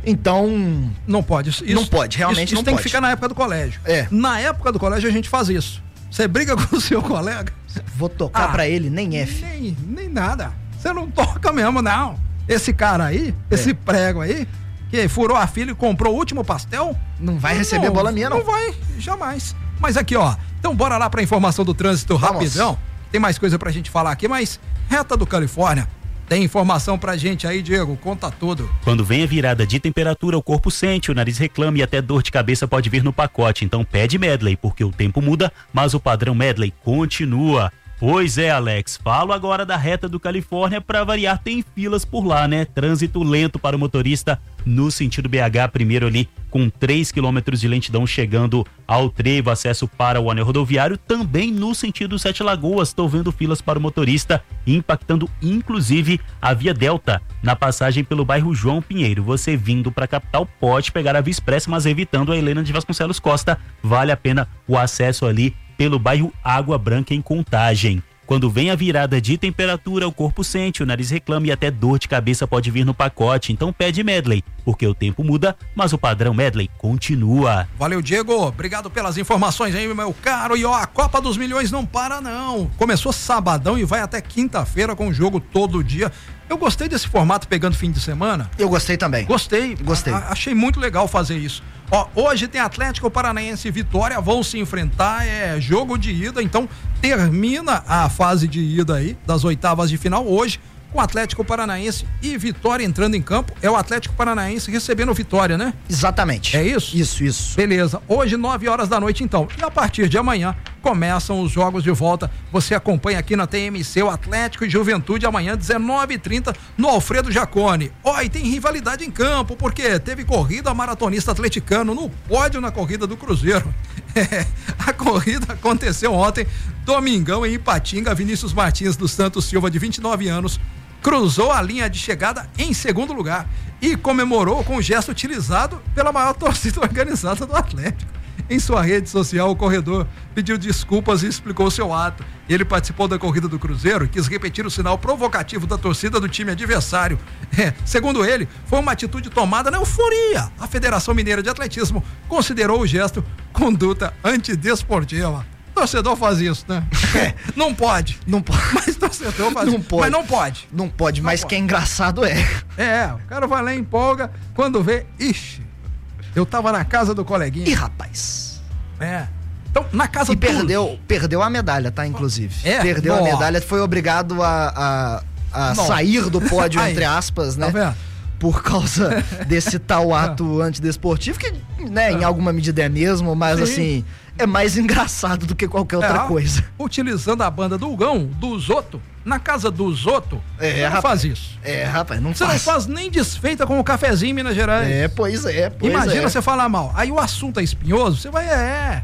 Então... Não pode. Isso, não pode, realmente isso, isso não tem pode. que ficar na época do colégio. É. Na época do colégio a gente faz isso. Você briga com o seu colega... Vou tocar ah, pra ele, nem F. Nem, nem nada. Você não toca mesmo, não. Esse cara aí, é. esse prego aí, que furou a fila e comprou o último pastel... Não vai receber não, bola minha, não. Não vai, jamais. Mas aqui, ó, então bora lá pra informação do trânsito rapidão. Vamos. Tem mais coisa pra gente falar aqui, mas reta do Califórnia. Tem informação pra gente aí, Diego? Conta tudo. Quando vem a virada de temperatura, o corpo sente, o nariz reclama e até dor de cabeça pode vir no pacote. Então pede Medley, porque o tempo muda, mas o padrão Medley continua. Pois é, Alex, falo agora da reta do Califórnia, pra variar, tem filas por lá, né? Trânsito lento para o motorista no sentido B H, primeiro ali com três quilômetros de lentidão chegando ao trevo, acesso para o anel rodoviário, também no sentido Sete Lagoas, estou vendo filas para o motorista, impactando inclusive a Via Delta, na passagem pelo bairro João Pinheiro. Você vindo para a capital pode pegar a Via Expressa, mas evitando a Helena de Vasconcelos Costa, vale a pena o acesso ali pelo bairro Água Branca em Contagem. Quando vem a virada de temperatura, o corpo sente, o nariz reclama e até dor de cabeça pode vir no pacote. Então pede Medley, porque o tempo muda, mas o padrão Medley continua. Valeu, Diego. Obrigado pelas informações aí, meu caro. E ó, a Copa dos Milhões não para, não. Começou sabadão e vai até quinta-feira com o jogo todo dia. Eu gostei desse formato pegando fim de semana. Eu gostei também. Gostei. Gostei. A, achei muito legal fazer isso. Ó, hoje tem Atlético Paranaense e Vitória, vão se enfrentar, é jogo de ida, então termina a fase de ida aí, das oitavas de final, hoje, com Atlético Paranaense e Vitória entrando em campo. É o Atlético Paranaense recebendo Vitória, né? Exatamente. É isso? Isso, isso. Beleza. Hoje, nove horas da noite, então. E a partir de amanhã, começam os jogos de volta. Você acompanha aqui na T M C o Atlético e Juventude amanhã, dezenove e trinta, no Alfredo Jaconi. Ó, e tem rivalidade em campo, porque teve corrida maratonista atleticano no pódio na corrida do Cruzeiro. É, a corrida aconteceu ontem, domingão, em Ipatinga. Vinícius Martins dos Santos Silva, de vinte e nove anos, cruzou a linha de chegada em segundo lugar e comemorou com o gesto utilizado pela maior torcida organizada do Atlético. Em sua rede social, o corredor pediu desculpas e explicou seu ato. Ele participou da corrida do Cruzeiro e quis repetir o sinal provocativo da torcida do time adversário. É, segundo ele, foi uma atitude tomada na euforia. A Federação Mineira de Atletismo considerou o gesto conduta antidesportiva. Torcedor faz isso, né? É, não pode. Não pode. Mas torcedor faz não isso. Pode. Mas não pode. Não pode, não mas pode. Que é engraçado é. É, o cara vai lá e empolga, quando vê, ixi, eu tava na casa do coleguinha. Ih, rapaz. É. Então, na casa e do... perdeu, perdeu a medalha, tá, inclusive. É? Perdeu Boa. a medalha, foi obrigado a, a, a sair do pódio, Aí, entre aspas, né? Tá vendo? Por causa desse tal ato antidesportivo, que, né, em alguma medida é mesmo, mas Sim. assim, é mais engraçado do que qualquer outra é, coisa. Utilizando a banda do Hugão, do Zoto, na casa do Zoto, é, você não rapaz, faz isso. É, rapaz, não você faz. Você não faz nem desfeita com o cafezinho em Minas Gerais. É, pois é, pois Imagina é. você falar mal. Aí o assunto é espinhoso, você vai, é,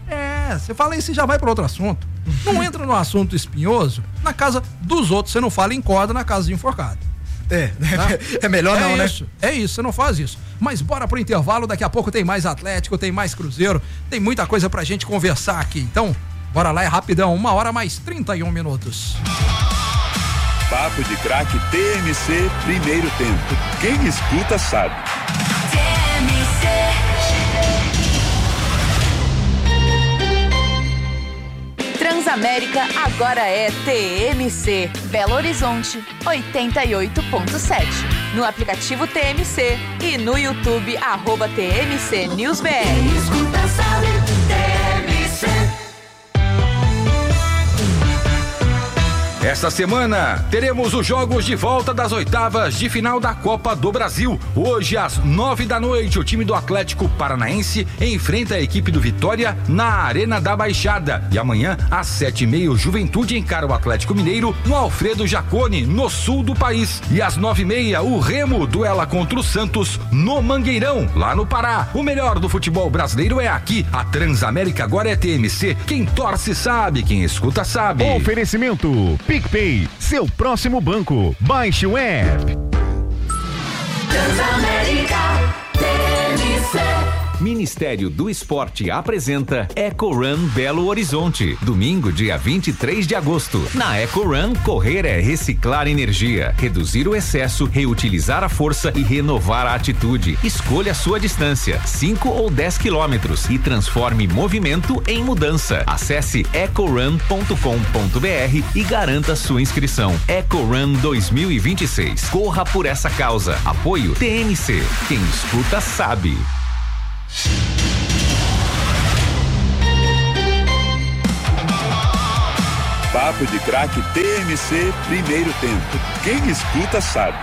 é, você fala isso e já vai para outro assunto. Não entra no assunto espinhoso na casa dos outros, você não fala em corda na casa de enforcado. É, tá? É melhor é não, isso, né? É isso, você não faz isso. Mas bora pro intervalo, daqui a pouco tem mais Atlético, tem mais Cruzeiro, tem muita coisa pra gente conversar aqui. Então, bora lá, é rapidão, uma hora mais trinta e um minutos. Papo de Craque T M C, primeiro tempo. Quem escuta sabe. T M C. Transamérica agora é T M C. Belo Horizonte, oitenta e oito ponto sete. No aplicativo T M C e no YouTube, arroba T M C News B R. Quem escuta sabe, T M C. Esta semana teremos os jogos de volta das oitavas de final da Copa do Brasil. Hoje às nove da noite, o time do Atlético Paranaense enfrenta a equipe do Vitória na Arena da Baixada. E amanhã às sete e meia, o Juventude encara o Atlético Mineiro no Alfredo Jaconi, no sul do país. E às nove e meia, o Remo duela contra o Santos no Mangueirão, lá no Pará. O melhor do futebol brasileiro é aqui. A Transamérica agora é T M C. Quem torce sabe, quem escuta sabe. Oferecimento PicPay, seu próximo banco. Baixe o app. Transamérica, T M C. Ministério do Esporte apresenta EcoRun Belo Horizonte. Domingo, dia vinte e três de agosto. Na EcoRun, correr é reciclar energia, reduzir o excesso, reutilizar a força e renovar a atitude. Escolha a sua distância, cinco ou dez quilômetros, e transforme movimento em mudança. Acesse ecorun ponto com ponto br e garanta sua inscrição. EcoRun dois mil e vinte e seis. Corra por essa causa. Apoio T M C. Quem escuta sabe. Papo de Craque T M C, primeiro tempo. Quem escuta sabe.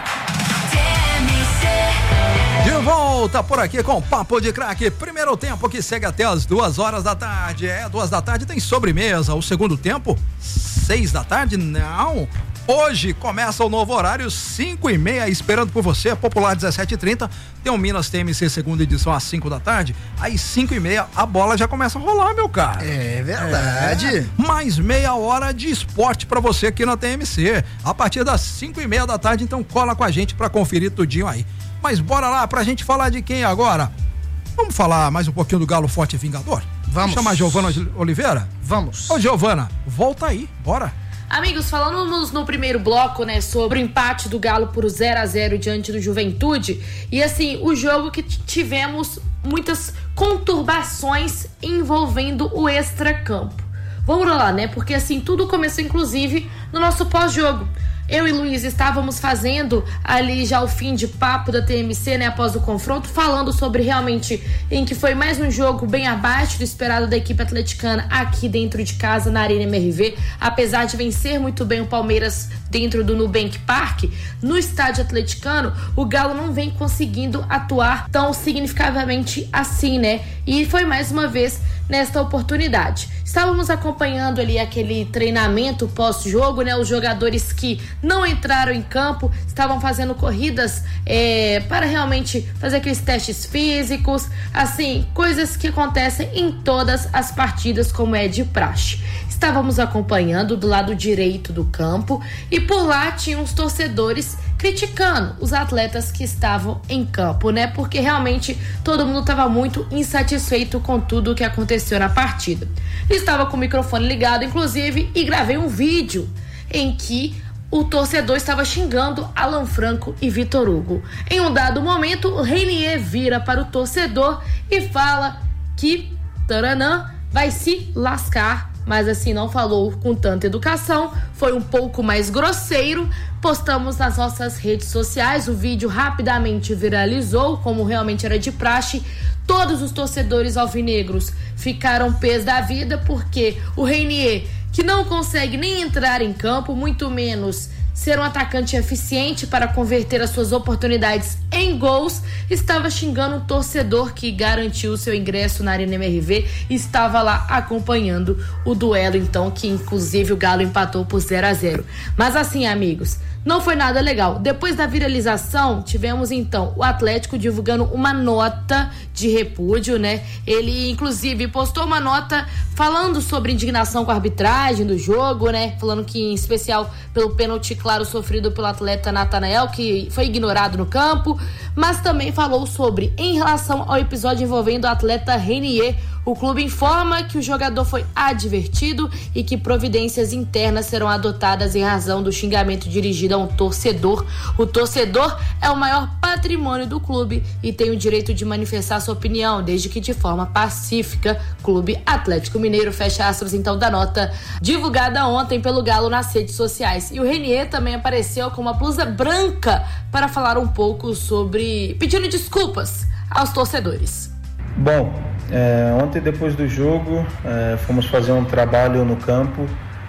De volta por aqui com o Papo de Craque, primeiro tempo que segue até as duas horas da tarde. É, duas da tarde tem sobremesa. O segundo tempo, seis da tarde, não. Hoje começa o novo horário, cinco e meia, esperando por você, Popular dezessete e trinta, tem o Minas T M C segunda edição às cinco da tarde, às cinco e meia a bola já começa a rolar, meu cara. É verdade. É, mais meia hora de esporte pra você aqui na T M C, a partir das cinco e meia da tarde, então cola com a gente pra conferir tudinho aí. Mas bora lá pra gente falar de quem agora? Vamos falar mais um pouquinho do Galo Forte e Vingador? Vamos. Chamar a Giovana Oliveira? Vamos. Ô Giovana, volta aí, bora. Amigos, falamos no primeiro bloco, né, sobre o empate do Galo por zero a zero diante do Juventude, e assim, o jogo que tivemos muitas conturbações envolvendo o extracampo. Vamos lá, né, porque assim, tudo começou inclusive no nosso pós-jogo. Eu e Luiz estávamos fazendo ali já o fim de papo da T M C, né, após o confronto, falando sobre realmente em que foi mais um jogo bem abaixo do esperado da equipe atleticana aqui dentro de casa, na Arena M R V, apesar de vencer muito bem o Palmeiras dentro do Nubank Park, no estádio atleticano, o Galo não vem conseguindo atuar tão significativamente assim, né, e foi mais uma vez nesta oportunidade. Estávamos acompanhando ali aquele treinamento pós-jogo, né? Os jogadores que não entraram em campo estavam fazendo corridas é, para realmente fazer aqueles testes físicos, assim, coisas que acontecem em todas as partidas, como é de praxe. Estávamos acompanhando do lado direito do campo e por lá tinham os torcedores criticando os atletas que estavam em campo, né? Porque realmente todo mundo estava muito insatisfeito com tudo o que aconteceu na partida. Estava com o microfone ligado, inclusive, e gravei um vídeo em que o torcedor estava xingando Alan Franco e Vitor Hugo. Em um dado momento, o Reinier vira para o torcedor e fala que taranã vai se lascar, mas assim não falou com tanta educação, foi um pouco mais grosseiro. Postamos nas nossas redes sociais, o vídeo rapidamente viralizou, como realmente era de praxe. Todos os torcedores alvinegros ficaram pés da vida, porque o Reinier, que não consegue nem entrar em campo, muito menos ser um atacante eficiente para converter as suas oportunidades em gols, estava xingando um torcedor que garantiu seu ingresso na Arena M R V e estava lá acompanhando o duelo, então, que inclusive o Galo empatou por zero a zero. Mas assim, amigos, não foi nada legal. Depois da viralização, tivemos então o Atlético divulgando uma nota de repúdio, né? Ele inclusive postou uma nota falando sobre indignação com a arbitragem do jogo, né? Falando que em especial pelo pênalti claro sofrido pelo atleta Natanael, que foi ignorado no campo, mas também falou sobre, em relação ao episódio envolvendo o atleta Reinier, o clube informa que o jogador foi advertido e que providências internas serão adotadas em razão do xingamento dirigido a um torcedor. O torcedor é o maior patrimônio do clube e tem o direito de manifestar sua opinião, desde que de forma pacífica. Clube Atlético Mineiro, fecha aspas, então, da nota divulgada ontem pelo Galo nas redes sociais. E o Reinier também apareceu com uma blusa branca para falar um pouco sobre, pedindo desculpas aos torcedores. Bom, é, ontem depois do jogo é, fomos fazer um trabalho no campo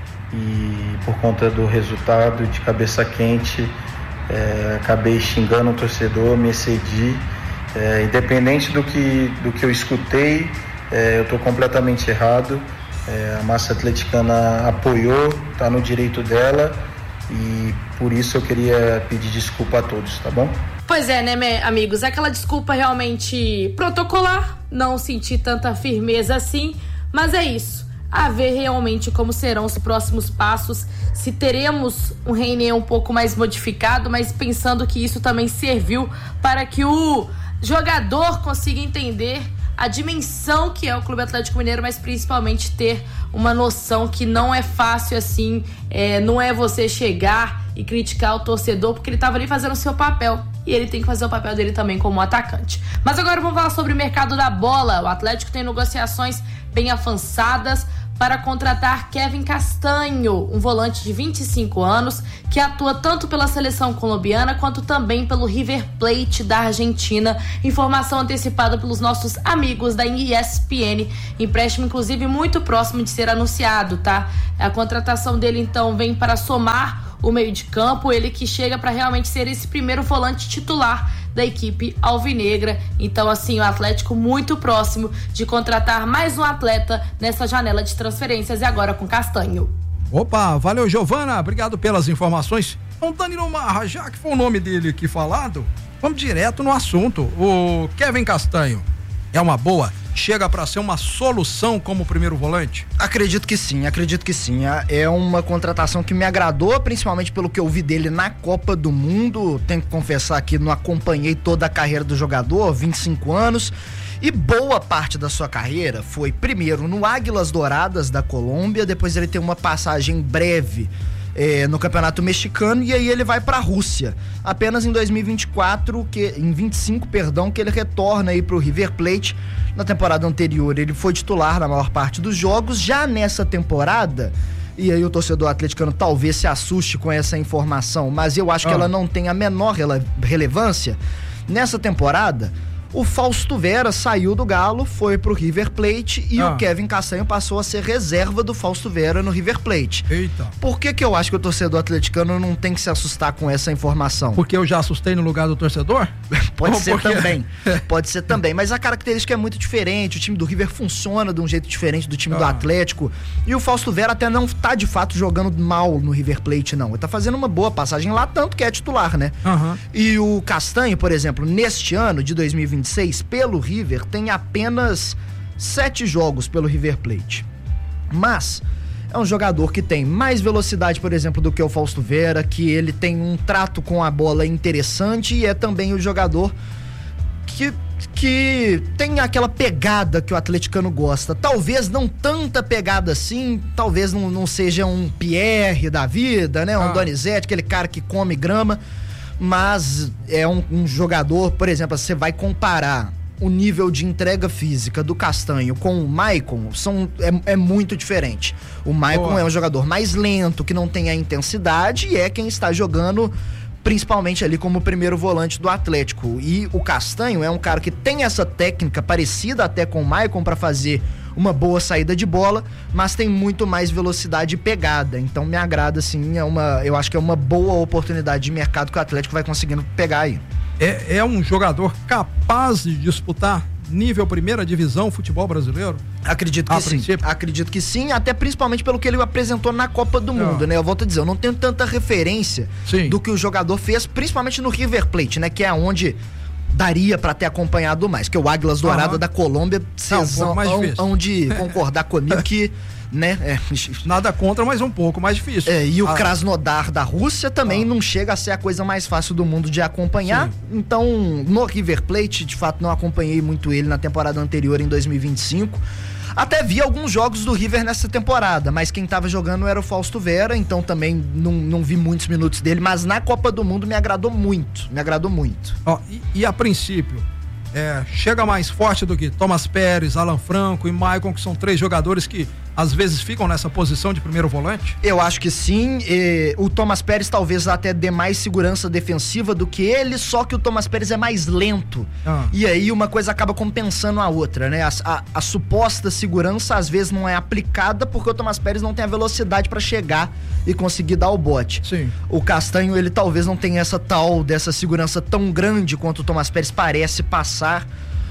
e por conta do resultado, de cabeça quente, é, acabei xingando o torcedor, me excedi. É, independente do que, do que eu escutei, é, eu estou completamente errado. É, a massa atleticana apoiou, está no direito dela e por isso eu queria pedir desculpa a todos, tá bom? Pois é, né, amigos? Aquela desculpa realmente protocolar, não senti tanta firmeza assim, mas é isso. A ver realmente como serão os próximos passos, se teremos um Reinier um pouco mais modificado, mas pensando que isso também serviu para que o jogador consiga entender a dimensão que é o Clube Atlético Mineiro, mas principalmente ter uma noção que não é fácil assim, é, não é você chegar e criticar o torcedor, porque ele estava ali fazendo o seu papel, e ele tem que fazer o papel dele também como atacante. Mas agora vamos falar sobre o mercado da bola. O Atlético tem negociações bem avançadas para contratar Kevin Castanho, um volante de vinte e cinco anos, que atua tanto pela seleção colombiana quanto também pelo River Plate da Argentina. Informação antecipada pelos nossos amigos da E S P N, empréstimo inclusive muito próximo de ser anunciado, tá? A contratação dele então vem para somar o meio de campo, ele que chega para realmente ser esse primeiro volante titular da equipe alvinegra. Então, assim, o Atlético muito próximo de contratar mais um atleta nessa janela de transferências, e agora com Castanho. Opa, valeu, Giovana, obrigado pelas informações. Então, Danilo Marra, já que foi o nome dele aqui falado, vamos direto no assunto. O Kevin Castanho é uma boa? Chega para ser uma solução como primeiro volante? Acredito que sim, acredito que sim. É uma contratação que me agradou, principalmente pelo que eu vi dele na Copa do Mundo. Tenho que confessar que não acompanhei toda a carreira do jogador, vinte e cinco anos, e boa parte da sua carreira foi primeiro no Águilas Douradas da Colômbia, depois ele tem uma passagem breve É, no Campeonato Mexicano, e aí ele vai para a Rússia. Apenas em dois mil e vinte e quatro, que, em vinte e cinco, perdão, que ele retorna aí pro River Plate. Na temporada anterior ele foi titular na maior parte dos jogos. Já nessa temporada, e aí o torcedor atleticano talvez se assuste com essa informação, mas eu acho ah. que ela não tem a menor rele- relevância. Nessa temporada, o Fausto Vera saiu do Galo, foi pro River Plate, e ah. o Kevin Castanho passou a ser reserva do Fausto Vera no River Plate. Eita. Por que que eu acho que o torcedor atleticano não tem que se assustar com essa informação? Porque eu já assustei no lugar do torcedor? Pode Ou ser porque... também, pode ser também, mas a característica é muito diferente. O time do River funciona de um jeito diferente do time ah. do Atlético, e o Fausto Vera até não tá de fato jogando mal no River Plate, não. Ele tá fazendo uma boa passagem lá, tanto que é titular, né? Uhum. E o Castanho, por exemplo, neste ano de dois mil e vinte e seis, pelo River, tem apenas sete jogos pelo River Plate. Mas é um jogador que tem mais velocidade, por exemplo, do que o Fausto Vera, que ele tem um trato com a bola interessante, e é também o jogador que, que tem aquela pegada que o atleticano gosta. Talvez não tanta pegada assim, talvez não, não seja um Pierre da vida, né? Um ah. Donizete, aquele cara que come grama, mas é um, um jogador, por exemplo, você vai comparar o nível de entrega física do Castanho com o Maicon, são, é, é muito diferente. O Maicon Boa. é um jogador mais lento, que não tem a intensidade, e é quem está jogando principalmente ali como primeiro volante do Atlético. E o Castanho é um cara que tem essa técnica parecida até com o Maicon para fazer uma boa saída de bola, mas tem muito mais velocidade e pegada. Então me agrada, sim, é uma, eu acho que é uma boa oportunidade de mercado que o Atlético vai conseguindo pegar aí. É, é um jogador capaz de disputar nível primeira divisão futebol brasileiro? Acredito que a sim. Princípio. Acredito que sim, até principalmente pelo que ele apresentou na Copa do Mundo, não. né? Eu volto a dizer, eu não tenho tanta referência sim. do que o jogador fez, principalmente no River Plate, né? Que é onde daria pra ter acompanhado mais, que o Águilas Dourada uhum. da Colômbia, vocês um vão de concordar comigo que, né? É, nada contra, mas um pouco mais difícil. É, e o ah. Krasnodar da Rússia também ah. não chega a ser a coisa mais fácil do mundo de acompanhar. Sim. Então, no River Plate, de fato, não acompanhei muito ele na temporada anterior, em dois mil e vinte e cinco. Até vi alguns jogos do River nessa temporada, mas quem tava jogando era o Fausto Vera, então também não, não vi muitos minutos dele, mas na Copa do Mundo me agradou muito, me agradou muito. Ó, e, e a princípio, é, chega mais forte do que Thomas Pérez, Alan Franco e Maicon, que são três jogadores que às vezes ficam nessa posição de primeiro volante? Eu acho que sim. E o Thomas Pérez talvez até dê mais segurança defensiva do que ele, só que o Thomas Pérez é mais lento. Ah. E aí uma coisa acaba compensando a outra, né? A, a, a suposta segurança às vezes não é aplicada porque o Thomas Pérez não tem a velocidade para chegar e conseguir dar o bote. Sim. O Castanho, ele talvez não tenha essa tal, dessa segurança tão grande quanto o Thomas Pérez parece passar,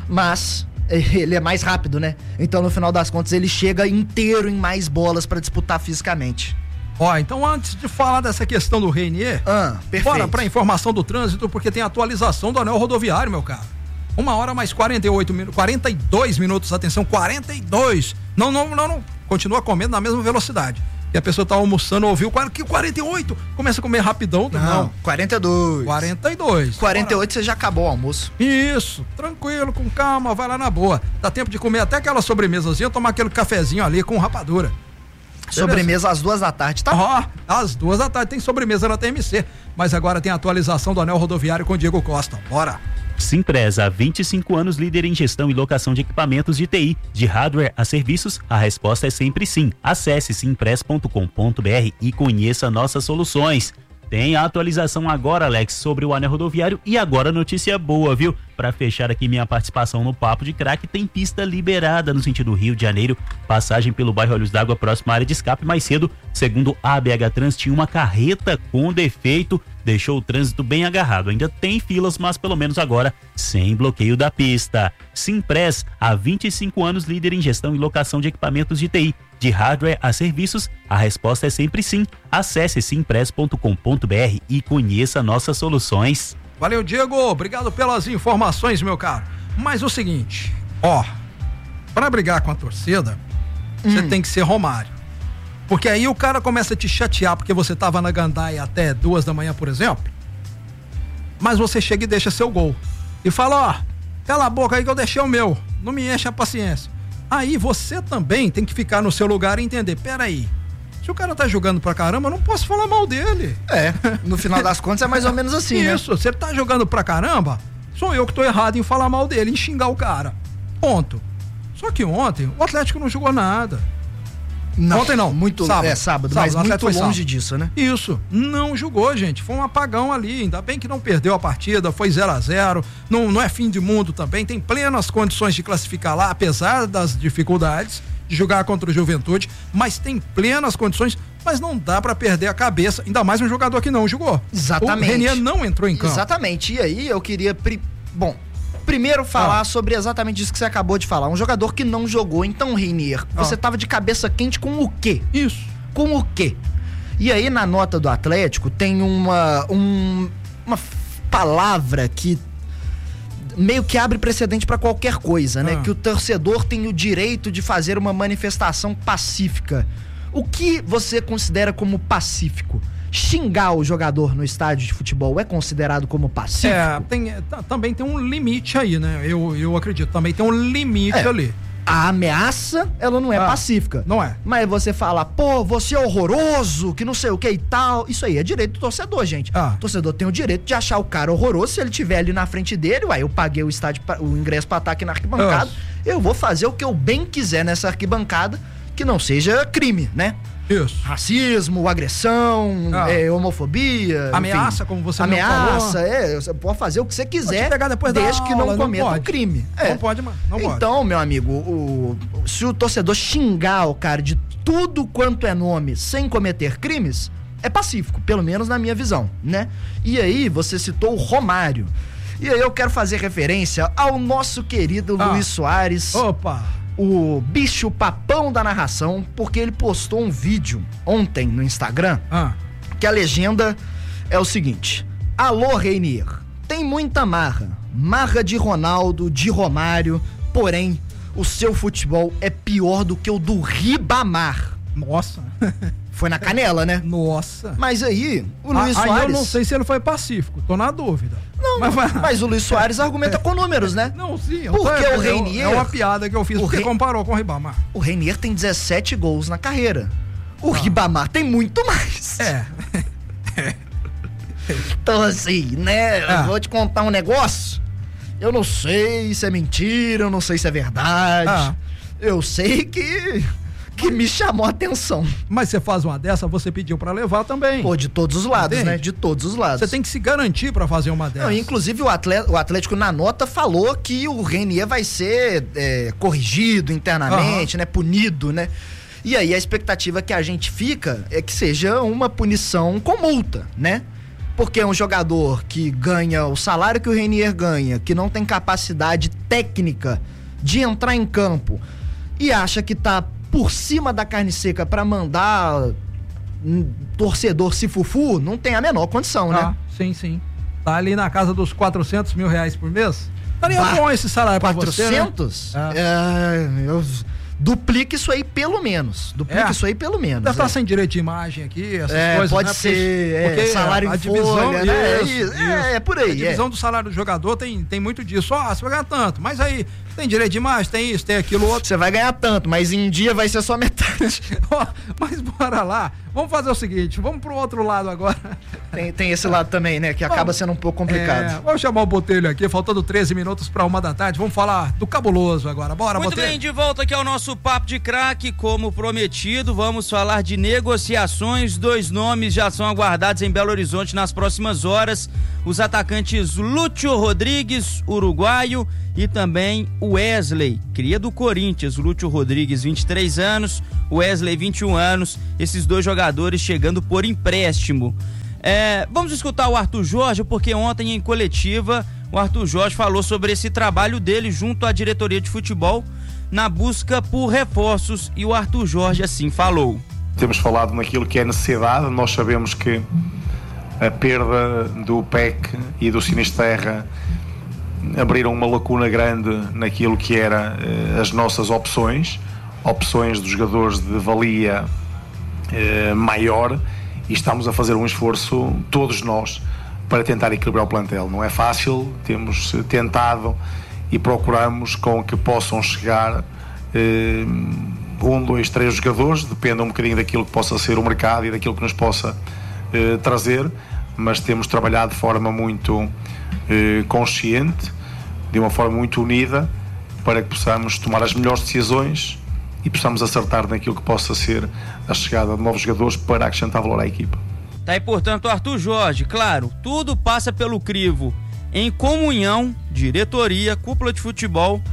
mas ele é mais rápido, né? Então, no final das contas, ele chega inteiro em mais bolas pra disputar fisicamente. Ó, então antes de falar dessa questão do Reinier, ah, perfeito. bora pra informação do trânsito, porque tem atualização do anel rodoviário, meu caro. Uma hora mais quarenta e oito minutos, quarenta e dois minutos, atenção, quarenta e dois. Não, não, não, não, continua comendo na mesma velocidade. E a pessoa tá almoçando, ouviu quarenta e oito, começa a comer rapidão. Não, não. quarenta e dois. quarenta e dois. quarenta e oito você já acabou o almoço. Isso, tranquilo, com calma, vai lá na boa. Dá tempo de comer até aquela sobremesazinha, tomar aquele cafezinho ali com rapadura. Sobremesa às duas da tarde, tá? Ó, oh, às duas da tarde tem sobremesa na T M C. Mas agora tem a atualização do anel rodoviário com Diego Costa. Bora! Simpresa, há vinte e cinco anos líder em gestão e locação de equipamentos de T I, de hardware a serviços, a resposta é sempre sim. Acesse simpress ponto com ponto br e conheça nossas soluções. Tem a atualização agora, Alex, sobre o anel rodoviário e agora notícia boa, viu? Para fechar aqui minha participação no Papo de Craque, tem pista liberada no sentido Rio de Janeiro, passagem pelo bairro Olhos d'Água, próxima à área de escape. Mais cedo, segundo a A B H Trans, tinha uma carreta com defeito, deixou o trânsito bem agarrado. Ainda tem filas, mas pelo menos agora sem bloqueio da pista. Simpress, há vinte e cinco anos líder em gestão e locação de equipamentos de T I, de hardware a serviços, a resposta é sempre sim. Acesse simpress ponto com ponto br e conheça nossas soluções. Valeu, Diego, obrigado pelas informações, meu caro. Mas o seguinte, ó, para brigar com a torcida, você hum. tem que ser Romário. Porque aí o cara começa a te chatear porque você tava na gandaia até duas da manhã, por exemplo. Mas você chega e deixa seu gol. E fala, ó, cala a boca aí que eu deixei o meu. Não me enche a paciência. Aí você também tem que ficar no seu lugar e entender, peraí, se o cara tá jogando pra caramba, eu não posso falar mal dele. É, no final das contas é mais ou menos assim, né? Isso, se ele tá jogando pra caramba, sou eu que tô errado em falar mal dele, em xingar o cara. Ponto. Só que ontem, o Atlético não jogou nada. Não, ontem não, muito sábado, é sábado, sábado mas muito longe sábado. disso, né? Isso, não jogou, gente, foi um apagão ali, ainda bem que não perdeu a partida, foi zero a zero, não, não é fim de mundo também, tem plenas condições de classificar lá, apesar das dificuldades de jogar contra o Juventude, mas tem plenas condições, mas não dá pra perder a cabeça, ainda mais um jogador que não jogou. Exatamente. O Renier não entrou em campo. Exatamente, e aí eu queria, pri... bom... Primeiro falar ah. sobre exatamente isso que você acabou de falar. Um jogador que não jogou. Então, Renier, ah. você tava de cabeça quente com o quê? Isso. Com o quê? E aí, na nota do Atlético, tem uma, um, uma palavra que meio que abre precedente pra qualquer coisa, né? Ah. Que o torcedor tem o direito de fazer uma manifestação pacífica. O que você considera como pacífico? Xingar o jogador no estádio de futebol é considerado como pacífico? É, tem, t- também tem um limite aí, né? Eu, eu acredito, também tem um limite é. ali. A ameaça, ela não é ah, pacífica. Não é. Mas você fala, pô, você é horroroso, que não sei o que e tal. Isso aí é direito do torcedor, gente. Ah. O torcedor tem o direito de achar o cara horroroso. Se ele estiver ali na frente dele, uai, eu paguei o estádio, o ingresso pra estar aqui na arquibancada. Ah. Eu vou fazer o que eu bem quiser nessa arquibancada, que não seja crime, né? Isso. Racismo, agressão, ah. é, homofobia. Ameaça, enfim, como você ameaça, falou. é, você pode fazer o que você quiser, pegar depois desde da que aula, não cometa não um crime. É. Não pode, mano. Não então, pode. meu amigo, o, se o torcedor xingar o cara de tudo quanto é nome sem cometer crimes, é pacífico, pelo menos na minha visão, né? E aí, você citou o Romário. E aí eu quero fazer referência ao nosso querido ah. Luiz Soares. Opa! O bicho papão da narração, porque ele postou um vídeo ontem no Instagram, ah. que a legenda é o seguinte: alô, Renier, tem muita marra, marra de Ronaldo, de Romário, porém, o seu futebol é pior do que o do Ribamar. Nossa. Foi na canela, né? Nossa. Mas aí, o Luiz ah, Soares... Aí eu não sei se ele foi pacífico, tô na dúvida. Não, mas, mas, mas o Luiz Soares argumenta com números, né? Não, sim. Porque tô, o Renier... É uma piada que eu fiz, porque Re... comparou com o Ribamar. O Renier tem dezessete gols na carreira. O ah. Ribamar tem muito mais. É. Então assim, né? Ah. Eu vou te contar um negócio. Eu não sei se é mentira, eu não sei se é verdade. Ah. Eu sei que... que me chamou a atenção. Mas você faz uma dessa, você pediu pra levar também. Pô, de todos os lados, entende? Né? De todos os lados. Você tem que se garantir pra fazer uma dessa. Não, inclusive o Atlético, o Atlético na nota falou que o Renier vai ser é, corrigido internamente, uhum. né? Punido, né? E aí a expectativa que a gente fica é que seja uma punição com multa, né? Porque é um jogador que ganha o salário que o Renier ganha, que não tem capacidade técnica de entrar em campo e acha que tá por cima da carne seca pra mandar um torcedor se fufu, não tem a menor condição, ah, né? Sim, sim. Tá ali na casa dos quatrocentos mil reais por mês? Estaria bah, bom esse salário pra quatrocentos? você, né? É, eu duplica isso aí pelo menos. Duplica É. isso aí pelo menos. Deve estar é. sem direito de imagem aqui, essas É, coisas, pode né? ser, é, salário a em divisão, folha, né? isso, Isso, isso. é, é por aí, A divisão é. do salário do jogador tem, tem muito disso. Ó, você vai ganhar tanto, mas aí tem direito de imagem, tem isso, tem aquilo outro. Você vai ganhar tanto, mas em um dia vai ser só metade. Ó, mas bora lá. Vamos fazer o seguinte, vamos pro outro lado agora. Tem, tem esse lado também, né? Que acaba sendo um pouco complicado. É, vamos chamar o Botelho aqui, faltando treze minutos para uma da tarde. Vamos falar do cabuloso agora. Bora, Muito Botelho. bem, de volta aqui ao nosso Papo de Craque. Como prometido, vamos falar de negociações. Dois nomes já são aguardados em Belo Horizonte nas próximas horas. Os atacantes Lúcio Rodrigues, uruguaio, e também o Wesley, cria do Corinthians. Lúcio Rodrigues, vinte e três anos, Wesley, vinte e um anos. Esses dois jogadores chegando por empréstimo. É, vamos escutar o Arthur Jorge, porque ontem em coletiva o Arthur Jorge falou sobre esse trabalho dele junto à diretoria de futebol na busca por reforços, e o Arthur Jorge assim falou. Temos falado naquilo que é necessidade. Nós sabemos que a perda do P E C e do Sinisterra abriram uma lacuna grande naquilo que era eh, as nossas opções, opções dos jogadores de valia eh, maior, e estamos a fazer um esforço, todos nós, para tentar equilibrar o plantel. Não é fácil, temos tentado e procuramos com que possam chegar eh, um, dois, três jogadores, depende um bocadinho daquilo que possa ser o mercado e daquilo que nos possa eh, trazer, mas temos trabalhado de forma muito eh, consciente, de uma forma muito unida, para que possamos tomar as melhores decisões e possamos acertar naquilo que possa ser a chegada de novos jogadores para acrescentar valor à equipa. Tá aí, portanto, o Arthur Jorge. Claro, tudo passa pelo crivo, em comunhão, diretoria, cúpula de futebol,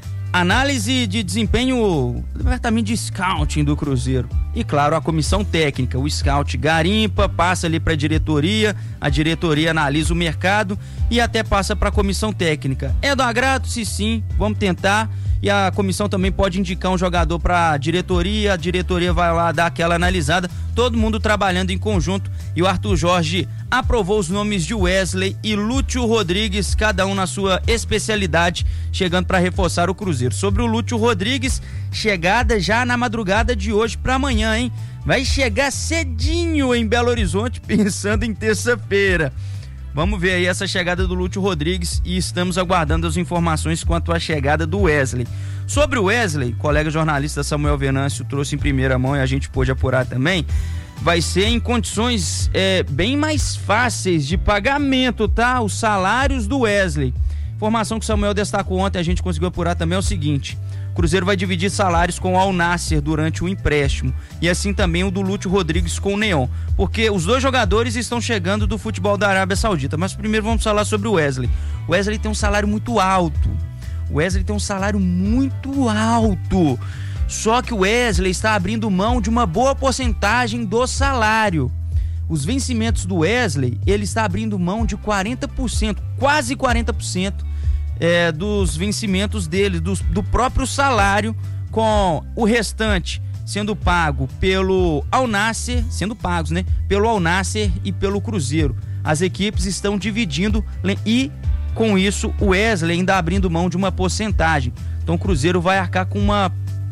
análise de desempenho, departamento de scouting do Cruzeiro e, claro, a comissão técnica. O scout garimpa, passa ali para a diretoria, a diretoria analisa o mercado e até passa para a comissão técnica. É do agrado? Se sim, vamos tentar. E a comissão também pode indicar um jogador para a diretoria, a diretoria vai lá dar aquela analisada, todo mundo trabalhando em conjunto, e o Arthur Jorge aprovou os nomes de Wesley e Lúcio Rodrigues, cada um na sua especialidade, chegando para reforçar o Cruzeiro. Sobre o Lúcio Rodrigues, chegada já na madrugada de hoje para amanhã, hein? Vai chegar cedinho em Belo Horizonte, pensando em terça-feira. Vamos ver aí essa chegada do Lúcio Rodrigues e estamos aguardando as informações quanto à chegada do Wesley. Sobre o Wesley, colega jornalista Samuel Venâncio trouxe em primeira mão e a gente pôde apurar também, vai ser em condições é, bem mais fáceis de pagamento, tá? Os salários do Wesley. Informação que o Samuel destacou ontem, a gente conseguiu apurar também, é o seguinte: o Cruzeiro vai dividir salários com o Al Nassr durante o empréstimo, e assim também o do Lúcio Rodrigues com o Neon, porque os dois jogadores estão chegando do futebol da Arábia Saudita. Mas primeiro vamos falar sobre o Wesley. O Wesley tem um salário muito alto. O Wesley tem um salário muito alto. Só que o Wesley está abrindo mão de uma boa porcentagem do salário. Os vencimentos do Wesley, ele está abrindo mão de quarenta por cento, quase quarenta por cento é, dos vencimentos dele, do, do próprio salário, com o restante sendo pago pelo Al Nassr, sendo pagos, né? Pelo Al Nassr e pelo Cruzeiro. As equipes estão dividindo e, com isso, o Wesley ainda abrindo mão de uma porcentagem. Então o Cruzeiro vai arcar com uma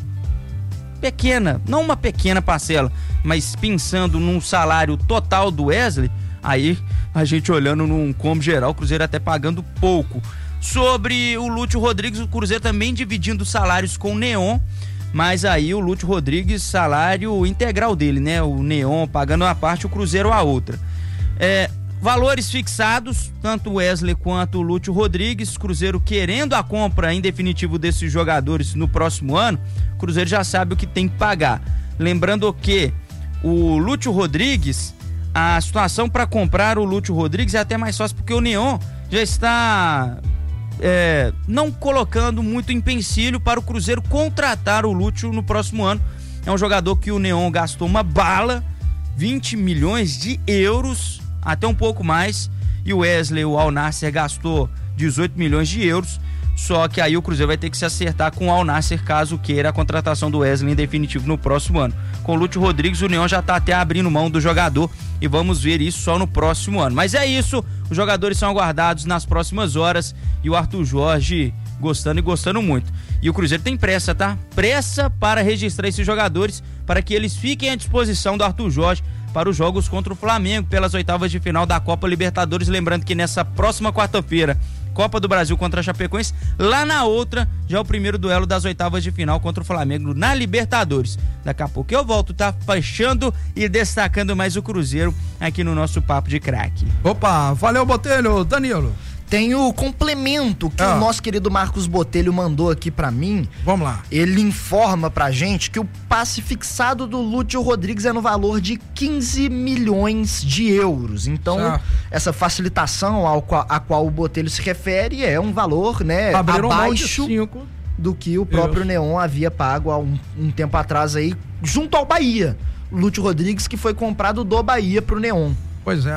pequena, não uma pequena parcela, mas pensando num salário total do Wesley, aí a gente olhando num combo geral, o Cruzeiro até pagando pouco. Sobre o Lúcio Rodrigues, o Cruzeiro também dividindo salários com o Neon, mas aí o Lúcio Rodrigues, salário integral dele, né? O Neon pagando uma parte, o Cruzeiro a outra. É, valores fixados, tanto o Wesley quanto o Lúcio Rodrigues. Cruzeiro querendo a compra em definitivo desses jogadores no próximo ano, o Cruzeiro já sabe o que tem que pagar. Lembrando que o Lúcio Rodrigues, a situação para comprar o Lúcio Rodrigues é até mais fácil, porque o Neon já está é, não colocando muito empecilho para o Cruzeiro contratar o Lúcio no próximo ano. É um jogador que o Neon gastou uma bala, vinte milhões de euros, até um pouco mais, e o Wesley, o Al Nassr, gastou dezoito milhões de euros. Só que aí o Cruzeiro vai ter que se acertar com o Al Nassr caso queira a contratação do Wesley em definitivo no próximo ano. Com o Lúcio Rodrigues, o Neon já está até abrindo mão do jogador e vamos ver isso só no próximo ano. Mas é isso, os jogadores são aguardados nas próximas horas e o Arthur Jorge gostando e gostando muito. E o Cruzeiro tem pressa, tá? Pressa para registrar esses jogadores, para que eles fiquem à disposição do Arthur Jorge para os jogos contra o Flamengo pelas oitavas de final da Copa Libertadores. Lembrando que nessa próxima quarta-feira, Copa do Brasil contra a Chapecoense, lá na outra, já é o primeiro duelo das oitavas de final contra o Flamengo na Libertadores. Daqui a pouco eu volto, tá? Fechando e destacando mais o Cruzeiro aqui no nosso Papo de Craque. Opa, valeu, Botelho. Danilo. Tem o complemento que ah. o nosso querido Marcos Botelho mandou aqui pra mim. Vamos lá. Ele informa pra gente que o passe fixado do Lúcio Rodrigues é no valor de quinze milhões de euros. Então, certo. essa facilitação ao qual, a qual o Botelho se refere é um valor, né, Abriram abaixo do que o próprio Isso. Neon havia pago há um, um tempo atrás aí, junto ao Bahia. Lúcio Rodrigues, que foi comprado do Bahia pro Neon. Pois é.